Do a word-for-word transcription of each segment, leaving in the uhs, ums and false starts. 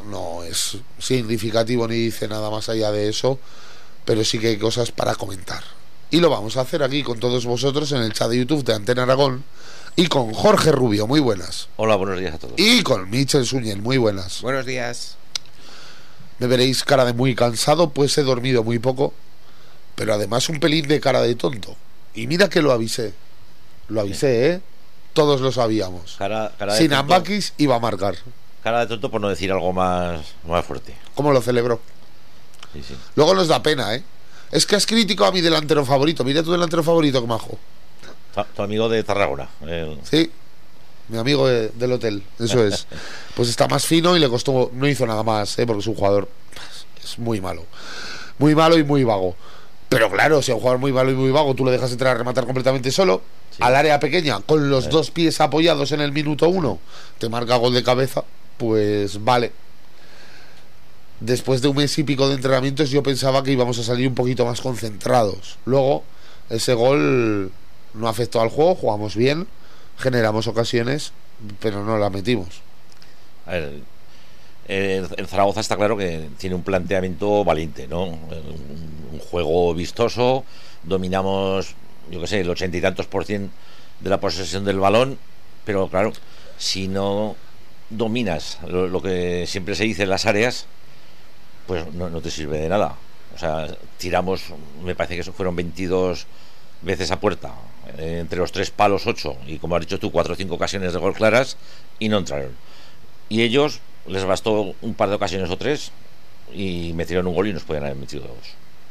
no es significativo ni dice nada más allá de eso, pero sí que hay cosas para comentar. Y lo vamos a hacer aquí con todos vosotros en el chat de YouTube de Antena Aragón y con Jorge Rubio, muy buenas. Hola, buenos días a todos. Y con Michel Suñel, muy buenas. Buenos días. Me veréis cara de muy cansado, pues he dormido muy poco, pero además un pelín de cara de tonto. Y mira que lo avisé, lo avisé, ¿eh? Todos lo sabíamos. Cara, cara de Sinan tonto. Bakis iba a marcar. Cara de tonto por no decir algo más, más fuerte. ¿Cómo lo celebró? Sí, sí. Luego nos da pena, ¿eh? Es que has criticado a mi delantero favorito. Mira tu delantero favorito, que majo. Tu, tu amigo de Tarragona. El... Sí, mi amigo de, del hotel, eso es. Pues está más fino y le costó, no hizo nada más, ¿eh? Porque es un jugador, es muy malo. Muy malo y muy vago. Pero claro, si a un jugador muy malo y muy vago tú le dejas entrar a rematar completamente solo, sí, al área pequeña, con los eh. dos pies apoyados en el minuto uno, te marca gol de cabeza, pues vale. Después de un mes y pico de entrenamientos yo pensaba que íbamos a salir un poquito más concentrados. Luego, ese gol no afectó al juego, jugamos bien, generamos ocasiones, pero no la metimos. A ver, el, el Zaragoza está claro que tiene un planteamiento valiente, ¿no? Un, un juego vistoso, dominamos, yo qué sé, el ochenta y tantos por cien de la posesión del balón, pero claro, si no dominas lo, lo que siempre se dice en las áreas, pues no, no te sirve de nada. O sea, tiramos, me parece que eso fueron veintidós veces a puerta, eh, entre los tres palos ocho, y como has dicho tú, cuatro o cinco ocasiones de gol claras, y no entraron. Y ellos les bastó un par de ocasiones o tres y metieron un gol y nos podían haber metido dos.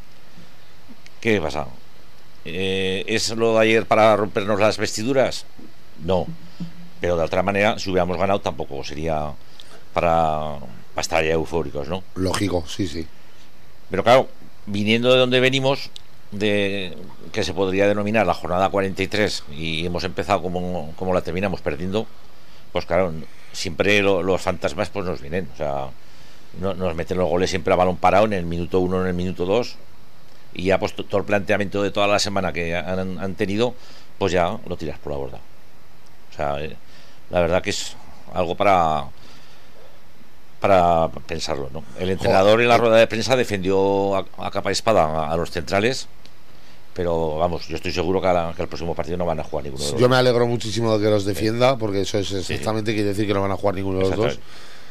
¿Qué pasa? Eh, ¿Es lo de ayer para rompernos las vestiduras? No, pero de otra manera, si hubiéramos ganado tampoco sería para, para estar ya eufóricos, ¿no? Lógico, sí, sí. Pero claro, viniendo de donde venimos, de que se podría denominar la jornada cuarenta y tres, y hemos empezado como, como la terminamos perdiendo, pues claro, siempre lo, los fantasmas pues nos vienen. O sea, no, nos meten los goles siempre a balón parado en el minuto uno, en el minuto dos, y ya pues todo el planteamiento de toda la semana que han, han tenido, pues ya lo tiras por la borda. O sea, eh, la verdad que es algo para para pensarlo, ¿no? El entrenador en la rueda de prensa defendió a, a capa y espada a, a los centrales, pero vamos, yo estoy seguro que, a, que el próximo partido no van a jugar ninguno de los dos. Yo me alegro muchísimo de que los defienda, porque eso es exactamente, sí, quiere decir que no van a jugar ninguno de los dos.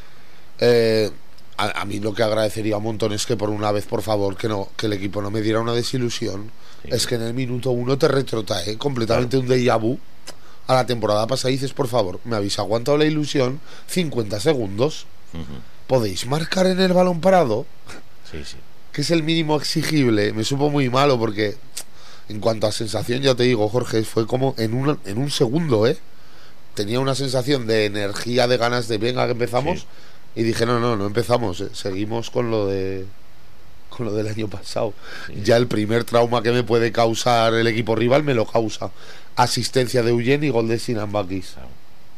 Eh, a, a mí lo que agradecería un montón es que por una vez, por favor, que no que el equipo no me diera una desilusión. Sí. Es que en el minuto uno te retrotrae completamente, claro, un déjà vu a la temporada pasada y dices, por favor, me habéis aguantado la ilusión cincuenta segundos. Uh-huh. ¿Podéis marcar en el balón parado? Sí, sí. Que es el mínimo exigible. Me supo muy malo porque en cuanto a sensación, ya te digo, Jorge, fue como en un, en un segundo, ¿eh? Tenía una sensación de energía, de ganas de venga que empezamos, sí, y dije no, no, no empezamos, ¿eh? Seguimos con lo de con lo del año pasado. Sí. Ya el primer trauma que me puede causar el equipo rival me lo causa. Asistencia de Eugeni y gol de Sinan Bakis. Claro.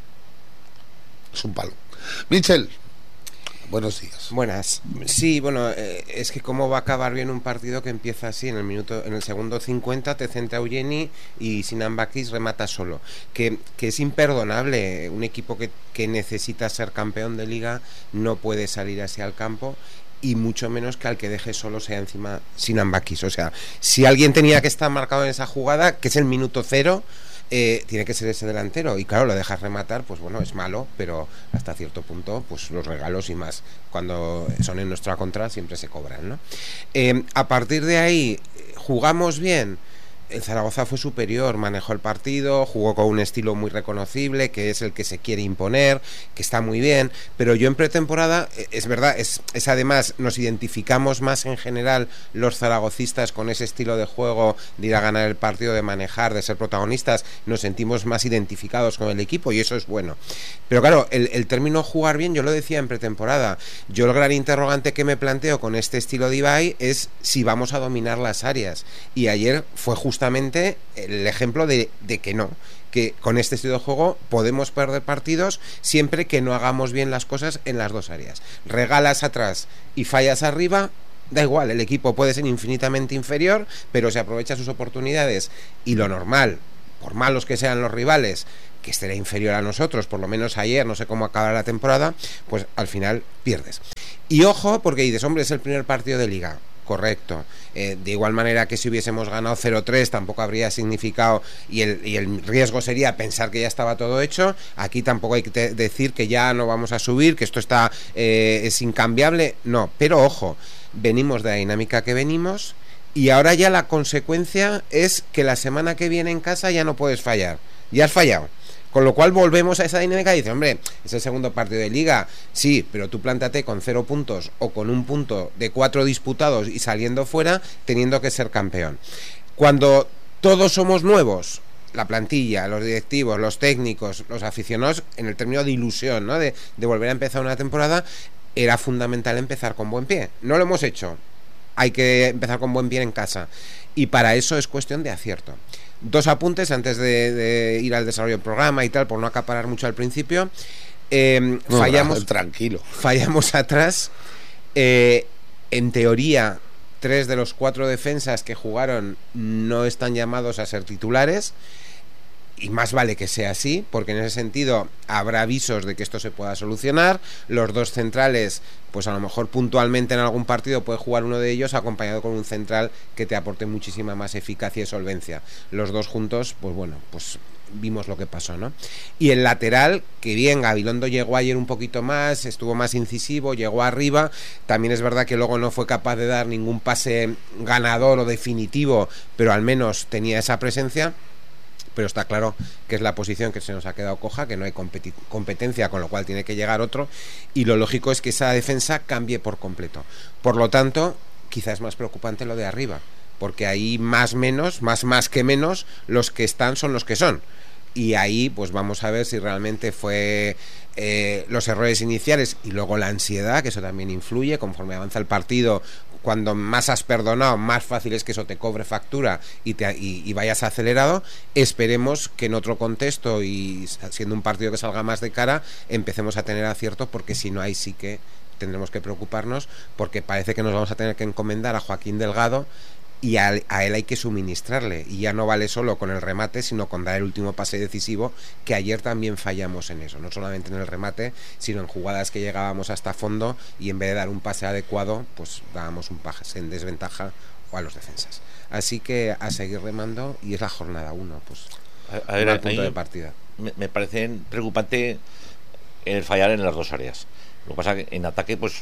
Es un palo. Michel, buenos días. Buenas. Sí, bueno, eh, es que cómo va a acabar bien un partido que empieza así, en el minuto, en el segundo cincuenta te centra Eugeni y Sinan Bakis remata solo. Que, que es imperdonable. Un equipo que, que necesita ser campeón de liga no puede salir así al campo, y mucho menos que al que deje solo sea encima Sinan Bakis. O sea, si alguien tenía que estar marcado en esa jugada, que es el minuto cero, Eh, tiene que ser ese delantero, y claro, lo dejas rematar, pues bueno, es malo, pero hasta cierto punto pues los regalos y más cuando son en nuestra contra siempre se cobran, ¿no? Eh, a partir de ahí jugamos bien. El Zaragoza fue superior, manejó el partido, jugó con un estilo muy reconocible, que es el que se quiere imponer, que está muy bien, pero yo en pretemporada, es verdad, es, es además, nos identificamos más en general los zaragocistas con ese estilo de juego, de ir a ganar el partido, de manejar, de ser protagonistas, nos sentimos más identificados con el equipo, y eso es bueno. Pero claro, el, el término jugar bien, yo lo decía en pretemporada, yo el gran interrogante que me planteo con este estilo de Ibai es si vamos a dominar las áreas, y ayer fue justo justamente el ejemplo de, de que no, que con este estilo de juego podemos perder partidos siempre que no hagamos bien las cosas en las dos áreas. Regalas atrás y fallas arriba, da igual, el equipo puede ser infinitamente inferior, pero se aprovecha sus oportunidades, y lo normal, por malos que sean los rivales, que esté inferior a nosotros, por lo menos ayer, no sé cómo acabará la temporada, pues al final pierdes. Y ojo, porque dices, hombre, es el primer partido de Liga. Correcto. Eh, de igual manera que si hubiésemos ganado cero tres tampoco habría significado, y el, y el riesgo sería pensar que ya estaba todo hecho. Aquí tampoco hay que te- decir que ya no vamos a subir, que esto está eh, es incambiable. No, pero ojo, venimos de la dinámica que venimos y ahora ya la consecuencia es que la semana que viene en casa ya no puedes fallar. Ya has fallado. Con lo cual volvemos a esa dinámica y dices, hombre, es el segundo partido de Liga, sí, pero tú plántate con cero puntos o con un punto de cuatro disputados y saliendo fuera, teniendo que ser campeón. Cuando todos somos nuevos, la plantilla, los directivos, los técnicos, los aficionados, en el término de ilusión, ¿no? de, de volver a empezar una temporada, era fundamental empezar con buen pie. No lo hemos hecho. Hay que empezar con buen pie en casa. Y para eso es cuestión de acierto. Dos apuntes antes de, de ir al desarrollo del programa y tal, por no acaparar mucho al principio. Eh, No, fallamos, no, tranquilo. fallamos atrás. Eh, en teoría, tres de los cuatro defensas que jugaron no están llamados a ser titulares. Y más vale que sea así, porque en ese sentido habrá avisos de que esto se pueda solucionar. Los dos centrales, pues a lo mejor puntualmente en algún partido puede jugar uno de ellos acompañado con un central que te aporte muchísima más eficacia y solvencia. Los dos juntos, pues bueno, pues vimos lo que pasó, ¿no? Y el lateral, que bien, Gabilondo llegó ayer un poquito más, estuvo más incisivo, llegó arriba. También es verdad que luego no fue capaz de dar ningún pase ganador o definitivo, pero al menos tenía esa presencia. Pero está claro que es la posición que se nos ha quedado coja, que no hay competi- competencia, con lo cual tiene que llegar otro, y lo lógico es que esa defensa cambie por completo. Por lo tanto, quizás es más preocupante lo de arriba, porque ahí más menos, más más que menos, los que están son los que son. Y ahí pues vamos a ver si realmente fue eh, los errores iniciales y luego la ansiedad, que eso también influye conforme avanza el partido. Cuando más has perdonado, más fácil es que eso te cobre factura y, te, y, y vayas acelerado. Esperemos que en otro contexto y siendo un partido que salga más de cara, empecemos a tener aciertos, porque si no, ahí sí que tendremos que preocuparnos, porque parece que nos vamos a tener que encomendar a Joaquín Delgado, y a, a él hay que suministrarle, y ya no vale solo con el remate, sino con dar el último pase decisivo, que ayer también fallamos en eso, no solamente en el remate, sino en jugadas que llegábamos hasta fondo y en vez de dar un pase adecuado, pues dábamos un pase en desventaja o a los defensas. Así que a seguir remando, y es la jornada uno, pues A, a ver, mal punto ahí de partida. me, me parece preocupante el fallar en las dos áreas. Lo que pasa que en ataque, pues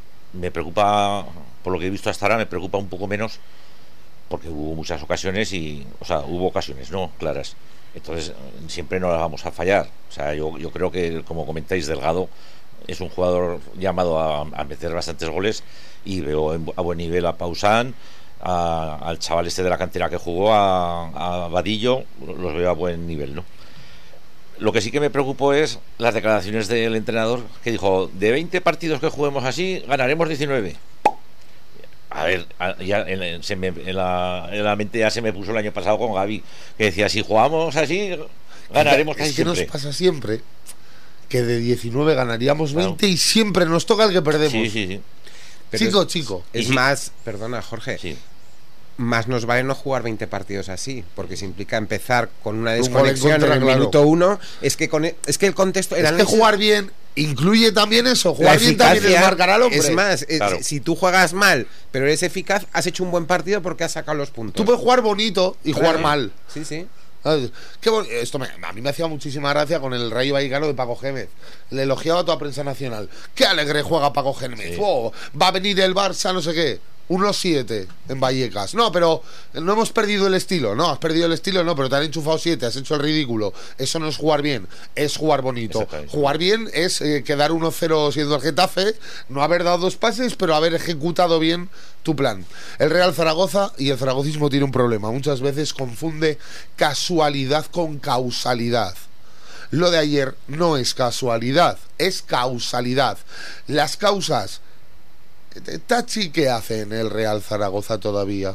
me preocupa, por lo que he visto hasta ahora, me preocupa un poco menos, porque hubo muchas ocasiones y, o sea, hubo ocasiones, ¿no? Claras. Entonces, siempre no las vamos a fallar. O sea, yo, yo creo que, como comentáis, Delgado es un jugador llamado a, a meter bastantes goles, y veo en, a buen nivel a Pausán, a, al chaval este de la cantera que jugó, a, a Vadillo, los veo a buen nivel, ¿no? Lo que sí que me preocupó es las declaraciones del entrenador, que dijo, de veinte partidos que juguemos así, ganaremos diecinueve. A ver, ya en, se me, en, la, en la mente ya se me puso el año pasado con Gaby, que decía, si jugamos así, ganaremos casi Es que siempre. nos pasa siempre que de diecinueve ganaríamos Claro. veinte y siempre nos toca el que perdemos. Sí, sí, sí. Pero Chico, es, chico. Es Y sí. más, perdona Jorge, Sí. más nos vale no jugar veinte partidos así, porque se implica empezar con una Un gol en desconexión en, contra, el claro. minuto uno. Es que con e- es que el contexto, el Es que análisis- jugar bien incluye también eso. la Jugar bien también es eficacia, marcar al hombre. es más, es- Claro. si tú juegas mal, pero eres eficaz, has hecho un buen partido porque has sacado los puntos. Tú puedes jugar bonito y Claro. jugar mal. Sí, sí. ¿Sabes? Qué bon- Esto me- a mí me hacía muchísima gracia con el Rayo Vallecano de Paco Gémez. Le elogiaba a toda prensa nacional. Qué alegre juega Paco Gémez. Sí. Wow, va a venir el Barça, no sé qué. uno siete en Vallecas. No, pero no hemos perdido el estilo. No, has perdido el estilo, no, pero te han enchufado siete, has hecho el ridículo. Eso no es jugar bien, es jugar bonito. Exactamente. Jugar bien es eh, quedar uno cero siendo el Getafe, no haber dado dos pases, pero haber ejecutado bien tu plan. El Real Zaragoza y el zaragocismo tiene un problema. Muchas veces confunde casualidad con causalidad. Lo de ayer no es casualidad, es causalidad. Las causas... Tachi, ¿qué hace en el Real Zaragoza todavía?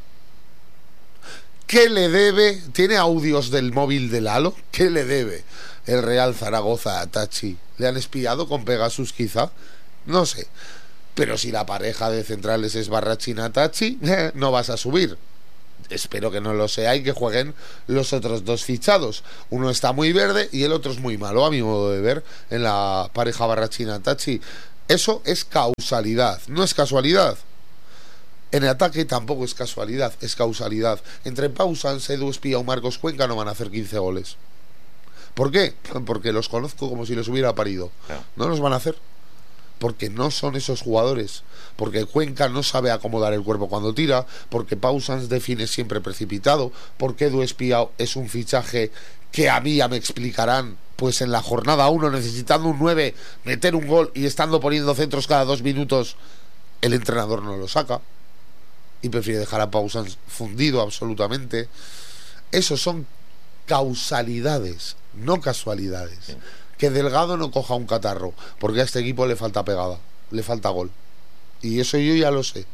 ¿Qué le debe? ¿Tiene audios del móvil de Lalo? ¿Qué le debe el Real Zaragoza a Tachi? ¿Le han espiado con Pegasus quizá? No sé. Pero si la pareja de centrales es Barrachina Tachi, no vas a subir. espero que no lo sea y que jueguen los otros dos fichados. Uno está muy verde y el otro es muy malo, a mi modo de ver, en la pareja Barrachina-Tachi. Eso es causalidad, no es casualidad. En el ataque tampoco es casualidad, es causalidad. Entre Pausans, Edu Espía o Marcos Cuenca no van a hacer quince goles. ¿Por qué? Porque los conozco como si les hubiera parido. No los van a hacer. Porque no son esos jugadores, porque Cuenca no sabe acomodar el cuerpo cuando tira, porque Pausans define siempre precipitado, porque Edu Espía es un fichaje que a mí ya me explicarán, pues en la jornada uno, necesitando un nueve, meter un gol y estando poniendo centros cada dos minutos, el entrenador no lo saca y prefiere dejar a Pausans fundido absolutamente. Esos son causalidades, no casualidades. Sí. Que Delgado no coja un catarro, porque a este equipo le falta pegada, le falta gol. Y eso yo ya lo sé.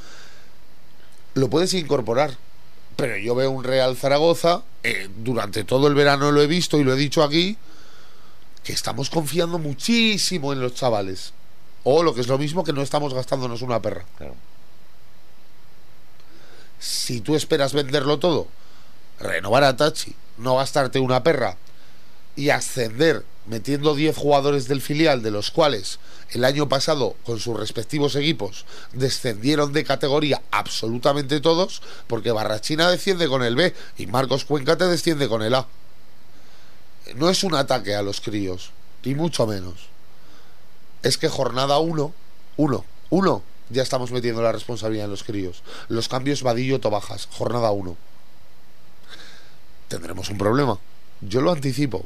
Lo puedes incorporar, pero yo veo un Real Zaragoza, eh, durante todo el verano lo he visto y lo he dicho aquí, que estamos confiando muchísimo en los chavales. O lo que es lo mismo, que no estamos gastándonos una perra. Claro. Si tú esperas venderlo todo, renovar a Tachi, no gastarte una perra y ascender metiendo diez jugadores del filial, de los cuales el año pasado con sus respectivos equipos descendieron de categoría absolutamente todos, porque Barrachina desciende con el B y Marcos Cuenca te desciende con el A. No es un ataque a los críos, ni mucho menos. Es que jornada uno, uno, uno, ya estamos metiendo la responsabilidad en los críos. Los cambios Vadillo-Tobajas, jornada uno. Tendremos un problema. Yo lo anticipo.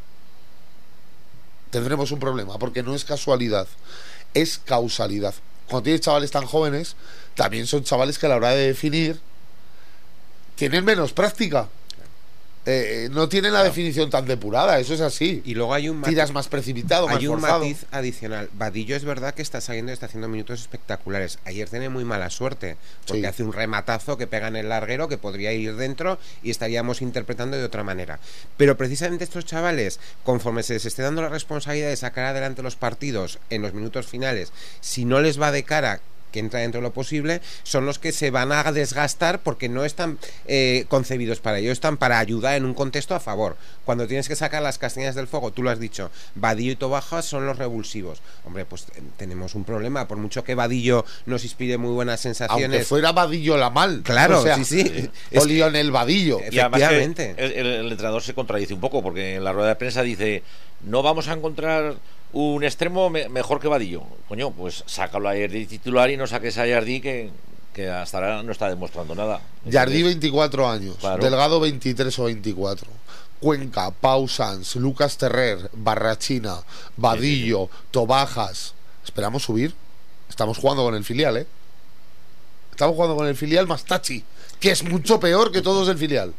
Tendremos un problema, porque no es casualidad, es causalidad. Cuando tienes chavales tan jóvenes, también son chavales que a la hora de definir tienen menos práctica. Eh, no tienen la claro. definición tan depurada, eso es así. Y luego hay un matiz, tiras más precipitado, más hay un forzado. matiz adicional. Vadillo es verdad que está saliendo y está haciendo minutos espectaculares. Ayer tiene muy mala suerte, porque sí. hace un rematazo que pega en el larguero que podría ir dentro y estaríamos interpretando de otra manera. Pero precisamente estos chavales, conforme se les esté dando la responsabilidad de sacar adelante los partidos en los minutos finales, si no les va de cara, que entra dentro de lo posible, son los que se van a desgastar porque no están eh, concebidos para ello, están para ayudar en un contexto a favor. Cuando tienes que sacar las castañas del fuego, tú lo has dicho, Vadillo y Tobajas son los revulsivos. Hombre, pues eh, tenemos un problema, por mucho que Vadillo nos inspire muy buenas sensaciones. Aunque fuera Vadillo la mal. Claro, o sea, sí, sí. O Lionel Vadillo. Y efectivamente. El, el, el entrenador se contradice un poco, porque en la rueda de prensa dice, no vamos a encontrar un extremo me, mejor que Vadillo. Coño, pues sácalo a Yardi titular y no saques a Yardi que, que hasta ahora no está demostrando nada. Yardi veinticuatro años, claro. Delgado veintitrés o veinticuatro, Cuenca, Pausans, Lucas Terrer, Barrachina, Vadillo, sí, sí, sí. Tobajas. ¿Esperamos subir? Estamos jugando con el filial, ¿eh? Estamos jugando con el filial más Tachi, que es mucho peor que todos del filial.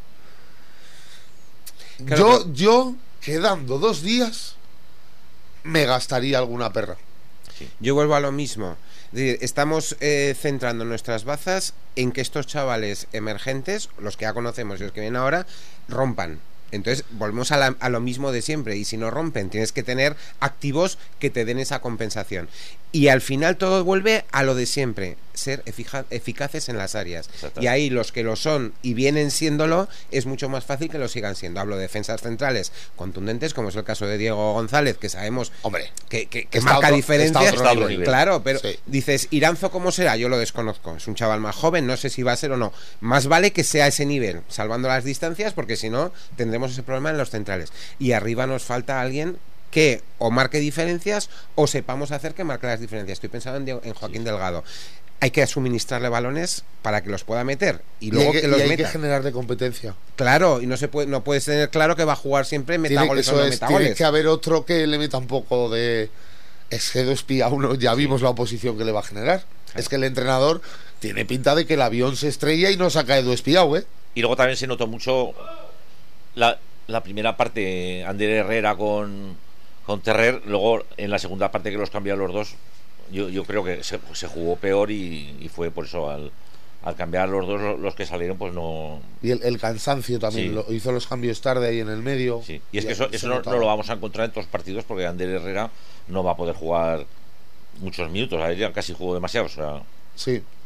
Claro, yo, que... yo, quedando dos días, me gastaría alguna perra. Sí. Yo vuelvo a lo mismo. Estamos eh, centrando nuestras bazas en que estos chavales emergentes, los que ya conocemos y los que vienen ahora, rompan. Entonces volvemos a, la, a lo mismo de siempre. Y si no rompen, tienes que tener activos que te den esa compensación. Y al final todo vuelve a lo de siempre, ser efica- eficaces en las áreas. Y ahí los que lo son y vienen siéndolo, es mucho más fácil que lo sigan siendo. Hablo de defensas centrales contundentes, como es el caso de Diego González, que sabemos, hombre, que, que, que marca otro, diferencias. Está otro nivel. Claro, pero sí. Dices, Iranzo, ¿cómo será? Yo lo desconozco. Es un chaval más joven, no sé si va a ser o no. Más vale que sea ese nivel, salvando las distancias, porque si no, tendremos ese problema en los centrales. Y arriba nos falta alguien que o marque diferencias o sepamos hacer que marque las diferencias. Estoy pensando en, Diego, en Joaquín sí. Delgado. Hay que suministrarle balones para que los pueda meter y luego y hay que, que los y hay meta. que generarle competencia. Claro, y no se puede, no puedes tener claro que va a jugar siempre metagoles o no metagoles. Tiene que haber otro que le meta un poco de Edu Espía uno. Ya vimos sí. la oposición que le va a generar. Claro. Es que el entrenador tiene pinta de que el avión se estrella y no saca a Edu Espía, ¿eh? Y luego también se notó mucho la, la primera parte, Ander Herrera con con Terrer, luego en la segunda parte que los cambió a los dos, yo, yo creo que se, se jugó peor y, y fue por eso al, al cambiar a los dos los que salieron, pues no. Y el, el cansancio también, sí. lo, hizo los cambios tarde ahí en el medio. Sí. Y es y que eso, eso no, no lo vamos a encontrar en todos los partidos, porque Ander Herrera no va a poder jugar muchos minutos, a él ya casi jugó demasiado, o sea. Sí.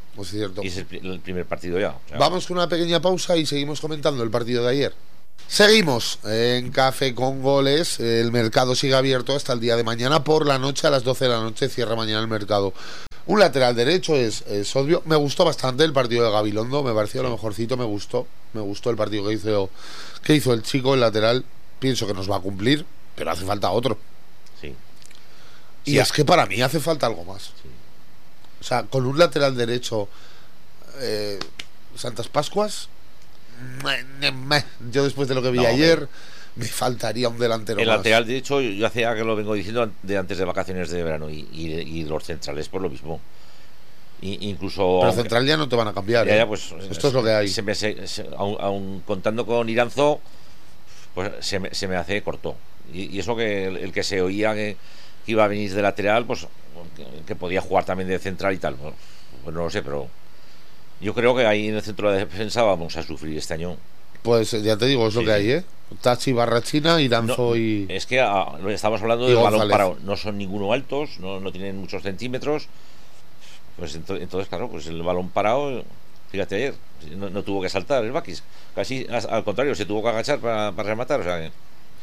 Es cierto. Y es el, el primer partido ya. O sea, Vamos con una pequeña pausa y seguimos comentando el partido de ayer. Seguimos en Café con Goles. El mercado sigue abierto hasta el día de mañana por la noche. A las doce de la noche cierra mañana el mercado. Un lateral derecho es, es obvio. Me gustó bastante el partido de Gabilondo. Me pareció lo mejorcito. Me gustó. Me gustó el partido que hizo, que hizo el chico, el lateral. Pienso que nos va a cumplir, pero hace falta otro. sí. Y Sí, es que para mí hace falta algo más. sí. O sea, con un lateral derecho, eh, Santas Pascuas, meh, meh. Yo después de lo que vi No, ayer, me faltaría un delantero El más. lateral, de hecho, yo hacía que lo vengo diciendo de antes de vacaciones de verano. Y, y, y los centrales por lo mismo. Y, incluso. Pero aunque- central ya no te van a cambiar. ya, ¿eh? ya, pues, Esto es lo que hay. Se me, se, se- aun, aun contando con Iranzo, pues se me, se me hace corto. Y, y eso que el, el que se oía que, que iba a venir de lateral, pues que, que podía jugar también de central y tal. Pues, pues no lo sé, pero yo creo que ahí en el centro de defensa vamos a sufrir este año. Pues ya te digo, es lo Sí, que sí. hay, ¿eh? Tachi, Barrachina, Iranzo No, y... Es que ah, estamos hablando y de balón González. parado. No son ninguno altos, no, no tienen muchos centímetros. Pues ento- entonces, claro, pues el balón parado, fíjate ayer, no, no tuvo que saltar el Bakis. Casi as- al contrario, se tuvo que agachar para, para rematar. O sea, que-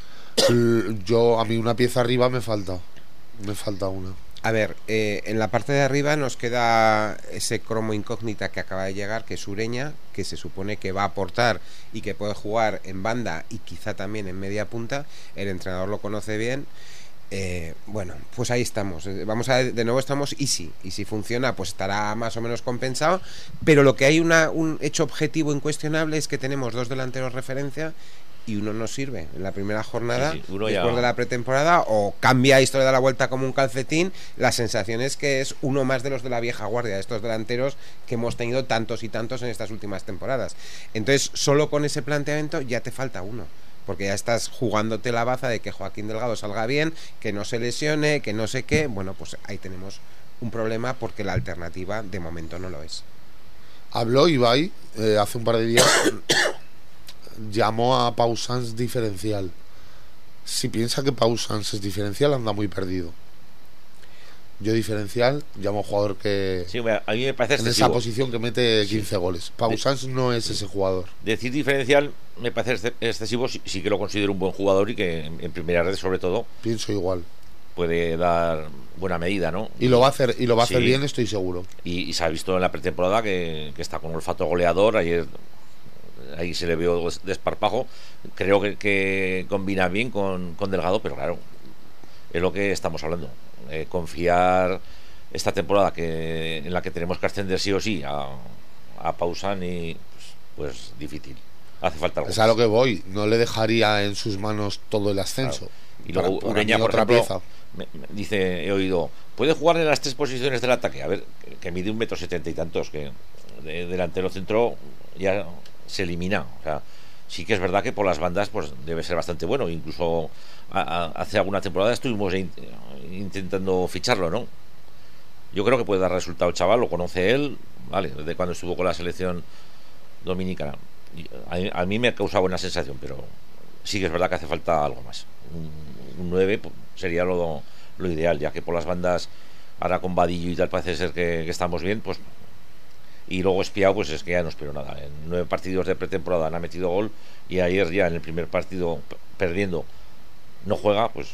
Yo, a mí una pieza arriba me falta. Me falta una. A ver, eh, en la parte de arriba nos queda ese cromo incógnita que acaba de llegar, que es Ureña, que se supone que va a aportar y que puede jugar en banda y quizá también en media punta. El entrenador lo conoce bien. Eh, bueno, pues ahí estamos. Eh, Vamos a de nuevo estamos easy y si funciona, pues estará más o menos compensado. Pero lo que hay una, un hecho objetivo incuestionable es que tenemos dos delanteros referencia y uno no sirve en la primera jornada Sí, sí, uno después ya- de la pretemporada o cambia esto, le da la vuelta como un calcetín. La sensación es que es uno más de los de la vieja guardia, de estos delanteros que hemos tenido tantos y tantos en estas últimas temporadas. Entonces, solo con ese planteamiento ya te falta uno, porque ya estás jugándote la baza de que Joaquín Delgado salga bien, que no se lesione, que no sé qué. Bueno, pues ahí tenemos un problema porque la alternativa de momento no lo es. Habló Ibai eh, hace un par de días. Llamó a Pau Sanz diferencial. Si piensa que Pau Sanz es diferencial, anda muy perdido. Yo diferencial llamo a un jugador que sí, hombre, a mí me parece en esa excesivo. posición que mete quince goles. Pau De- Sanz no es ese jugador. Decir diferencial me parece exce- excesivo. Sí, sí que lo considero un buen jugador y que en, en primera red, sobre todo, Pienso igual. puede dar buena medida, ¿no? Y lo va a hacer, y lo va a hacer Sí. bien, estoy seguro. Y, y se ha visto en la pretemporada que, que está con olfato goleador. Ayer ahí se le vio des- desparpajo. Creo que, que combina bien con, con Delgado, pero claro, es lo que estamos hablando. Eh, confiar esta temporada que en la que tenemos que ascender sí o sí a, a Pausan y pues, pues difícil. Hace falta algo Es a lo más. que voy. No le dejaría en sus manos todo el ascenso. Claro. Y luego Para- para Ureña, mí por otra ejemplo, pieza. me- me dice, he oído, puede jugar en las tres posiciones del ataque. A ver, que, que mide un metro setenta y tantos, que de, delantero centro ya se elimina. O sea, sí que es verdad que por las bandas pues debe ser bastante bueno. Incluso a- a- hace alguna temporada estuvimos in- intentando ficharlo, ¿no? Yo creo que puede dar resultado el chaval, lo conoce él, vale, desde cuando estuvo con la selección dominicana. Y A, a mí me ha causado buena sensación, pero sí que es verdad que hace falta algo más. Un, un nueve pues, sería lo, lo ideal, ya que por las bandas, ahora con Vadillo y tal, parece ser que, que estamos bien, pues. Y luego Espiao, pues es que ya no espero nada. En nueve partidos de pretemporada no ha metido gol y ayer ya en el primer partido p- perdiendo no juega, pues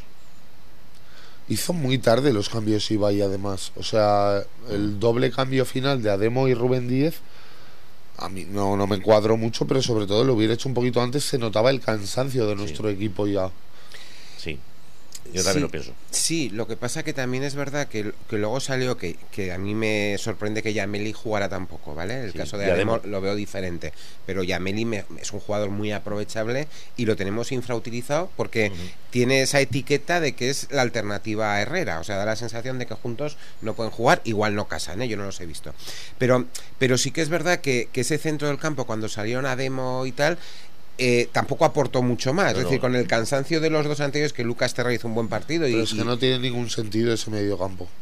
Hizo muy tarde los cambios Ibai, además. O sea, el doble cambio final de Ademo y Rubén Díez, a mí no, no me cuadró mucho, pero sobre todo lo hubiera hecho un poquito antes. Se notaba el cansancio de nuestro equipo ya. sí. Yo también Sí, lo pienso. Sí, lo que pasa que también es verdad que, que luego salió que, que a mí me sorprende que Yameli jugara tampoco, ¿vale? El Sí, caso de y Ademo Ademo- lo veo diferente, pero Yameli me- es un jugador muy aprovechable y lo tenemos infrautilizado porque Ujú. tiene esa etiqueta de que es la alternativa a Herrera, o sea, da la sensación de que juntos no pueden jugar, igual no casan, ¿eh? Yo no los he visto. Pero, pero sí que es verdad que, que ese centro del campo, cuando salieron Ademo y tal, eh, tampoco aportó mucho más. No, es decir, no. con el cansancio de los dos anteriores, que Lucas Terra hizo un buen partido y, Pero es que y- no tiene ningún sentido ese medio campo.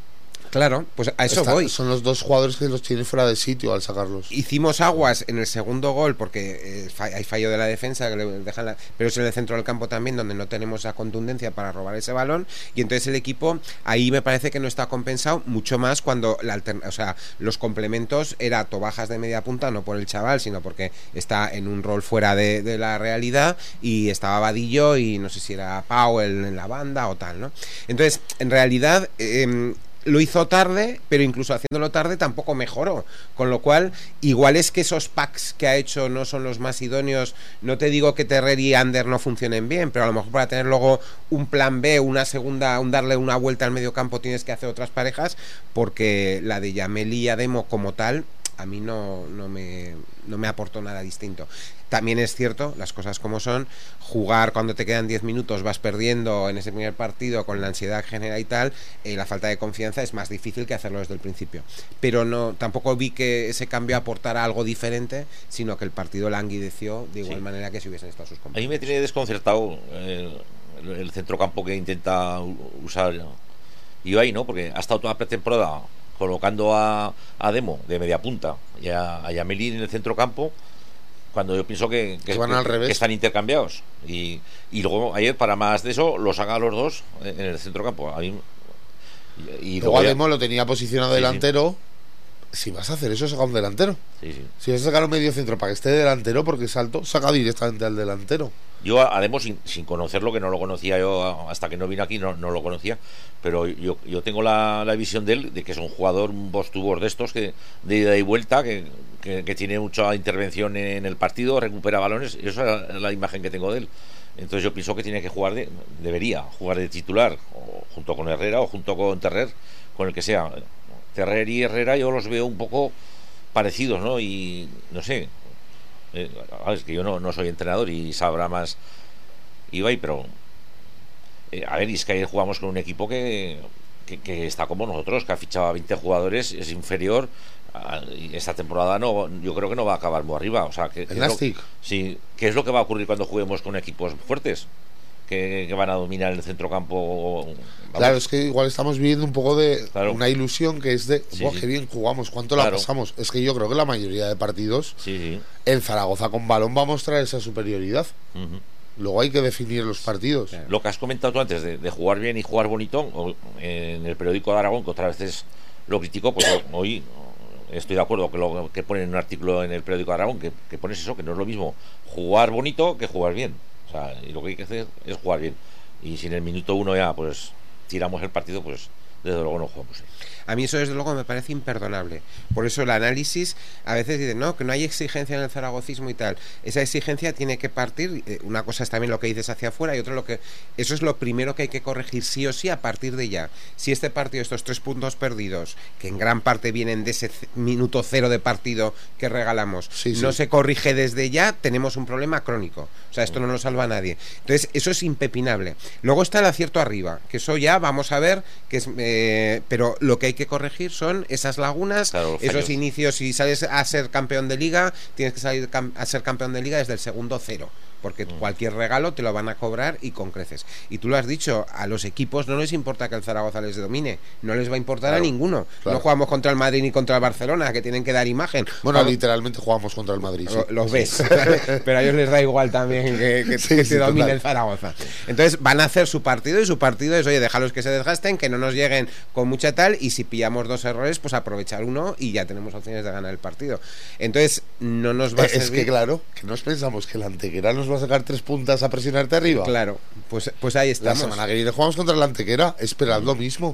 Claro, pues a eso Está- voy. Son los dos jugadores que los tienen fuera de sitio al sacarlos. Hicimos aguas en el segundo gol porque eh, fa- hay fallo de la defensa que le dejan la- pero es en el centro del campo también donde no tenemos esa contundencia para robar ese balón, y entonces el equipo ahí me parece que no está compensado, mucho más cuando la alterna- o sea, los complementos era Tobajas de media punta, no por el chaval sino porque está en un rol fuera de, de la realidad, y estaba Vadillo y no sé si era Powell en la banda o tal, ¿no? Entonces en realidad eh, lo hizo tarde, pero incluso haciéndolo tarde tampoco mejoró, con lo cual igual es que esos packs que ha hecho no son los más idóneos. No te digo que Terrer y Ander no funcionen bien, pero a lo mejor para tener luego un plan B, una segunda, un darle una vuelta al medio campo tienes que hacer otras parejas, porque la de Yamel y Ademo como tal a mí no, no, me, no me aportó nada distinto. También es cierto, las cosas como son, jugar cuando te quedan diez minutos, vas perdiendo en ese primer partido con la ansiedad que genera y tal, eh, la falta de confianza es más difícil que hacerlo desde el principio. Pero no, tampoco vi que ese cambio aportara algo diferente, sino que el partido languideció de igual Sí. manera que si hubiesen estado sus A mí compañeros. me tiene desconcertado eh, el, el centrocampo que intenta u- usar Ibai, ¿no? Porque ha estado toda la pretemporada colocando a, a Demo de media punta y a, a Yameli en el centrocampo, cuando yo pienso que, que, Que van que- al revés. que están intercambiados. Y, y luego ayer, para más de eso, los haga a los dos en el centrocampo. A mí, y, y Luego luego ya- Ademo lo tenía posicionado Sí, sí. delantero. Si vas a hacer eso, saca un delantero. sí, sí. Si vas a sacar un medio centro para que esté delantero porque es alto, saca directamente al delantero. Yo a Demo, sin, sin conocerlo, que no lo conocía yo hasta que no vine aquí, no, no lo conocía, pero yo, yo tengo la, la visión de él, de que es un jugador, un boss to boss de estos, que de ida y vuelta, que, que, que tiene mucha intervención en el partido, recupera balones, y esa es la imagen que tengo de él. Entonces yo pienso que tiene que jugar, de, debería jugar de titular, o junto con Herrera o junto con Terrer, con el que sea. Terrer y Herrera yo los veo un poco parecidos, ¿no? Y no sé, eh, es que yo no, no soy entrenador y sabrá más Ibai, pero eh, a ver, y es que ayer jugamos con un equipo que, que, que está como nosotros, que ha fichado a veinte jugadores, es inferior a- y esta temporada no, yo creo que no va a acabar muy arriba, o sea, que, que El es lo- Nastic. sí, ¿qué es lo que va a ocurrir cuando juguemos con equipos fuertes? Que, que van a dominar el centrocampo. Vamos. Claro, es que igual estamos viviendo un poco de Claro. una ilusión que es de, Sí, "Buah, sí. qué bien jugamos, cuánto la Claro. pasamos". Es que yo creo que la mayoría de partidos, Sí, sí. el Zaragoza con balón va a mostrar esa superioridad. Ujú. Luego hay que definir los partidos. Claro. Lo que has comentado tú antes de, de jugar bien y jugar bonito, o, en el periódico de Aragón, que otras veces lo critico, pues hoy estoy de acuerdo que lo que ponen en un artículo en el periódico de Aragón, que, que pones eso, que no es lo mismo jugar bonito que jugar bien. O sea, y lo que hay que hacer es jugar bien. Y si en el minuto uno ya pues tiramos el partido, pues desde luego no jugamos. A mí eso desde luego me parece imperdonable. Por eso el análisis a veces dice, no, que no hay exigencia en el zaragocismo y tal. Esa exigencia tiene que partir, eh, una cosa es también lo que dices hacia afuera y otra lo que... Eso es lo primero que hay que corregir sí o sí a partir de ya. Si este partido, estos tres puntos perdidos, que en gran parte vienen de ese c- minuto cero de partido que regalamos, Sí, sí. no se corrige desde ya, tenemos un problema crónico. O sea, esto no nos salva a nadie. Entonces, eso es impepinable. Luego está el acierto arriba, que eso ya vamos a ver, que es, eh, pero lo que hay que corregir son esas lagunas, Claro, los esos fallos. inicios. Si sales a ser campeón de liga, tienes que salir cam- a ser campeón de liga desde el segundo cero, porque Mm. cualquier regalo te lo van a cobrar y con creces. Y tú lo has dicho, a los equipos no les importa que el Zaragoza les domine, no les va a importar Claro, a ninguno. claro. No jugamos contra el Madrid ni contra el Barcelona, que tienen que dar imagen. Bueno, Jugamos- literalmente jugamos contra el Madrid. sí. lo- los ves, pero a ellos les da igual también que, que, Sí, que sí, se domine total. el Zaragoza. Entonces van a hacer su partido y su partido es, oye, déjalos que se desgasten, que no nos lleguen con mucha tal, y si pillamos dos errores, pues aprovechar uno y ya tenemos opciones de ganar el partido. Entonces no nos va a Eh, es servir. que claro, que nos pensamos que el Antequera nos va a sacar tres puntas a presionarte arriba. Claro, pues, pues ahí La estamos. semana que viene jugamos contra el Antequera, esperad lo mismo.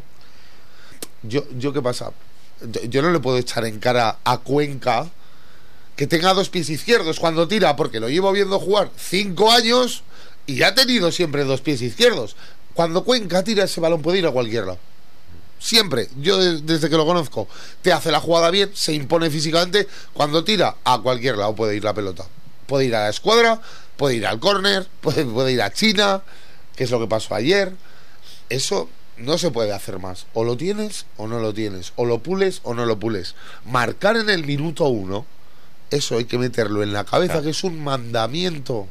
Yo, yo ¿qué pasa? Yo, yo no le puedo echar en cara a Cuenca que tenga dos pies izquierdos cuando tira, porque lo llevo viendo jugar cinco años y ha tenido siempre dos pies izquierdos. Cuando Cuenca tira ese balón puede ir a cualquier lado. Siempre, yo de- desde que lo conozco, te hace la jugada bien, se impone físicamente, cuando tira a cualquier lado puede ir la pelota. Puede ir a la escuadra, puede ir al córner, puede, puede ir a China, que es lo que pasó ayer. Eso no se puede hacer más. O lo tienes o no lo tienes. O lo pules o no lo pules. Marcar en el minuto uno, eso hay que meterlo en la cabeza, Claro. que es un mandamiento.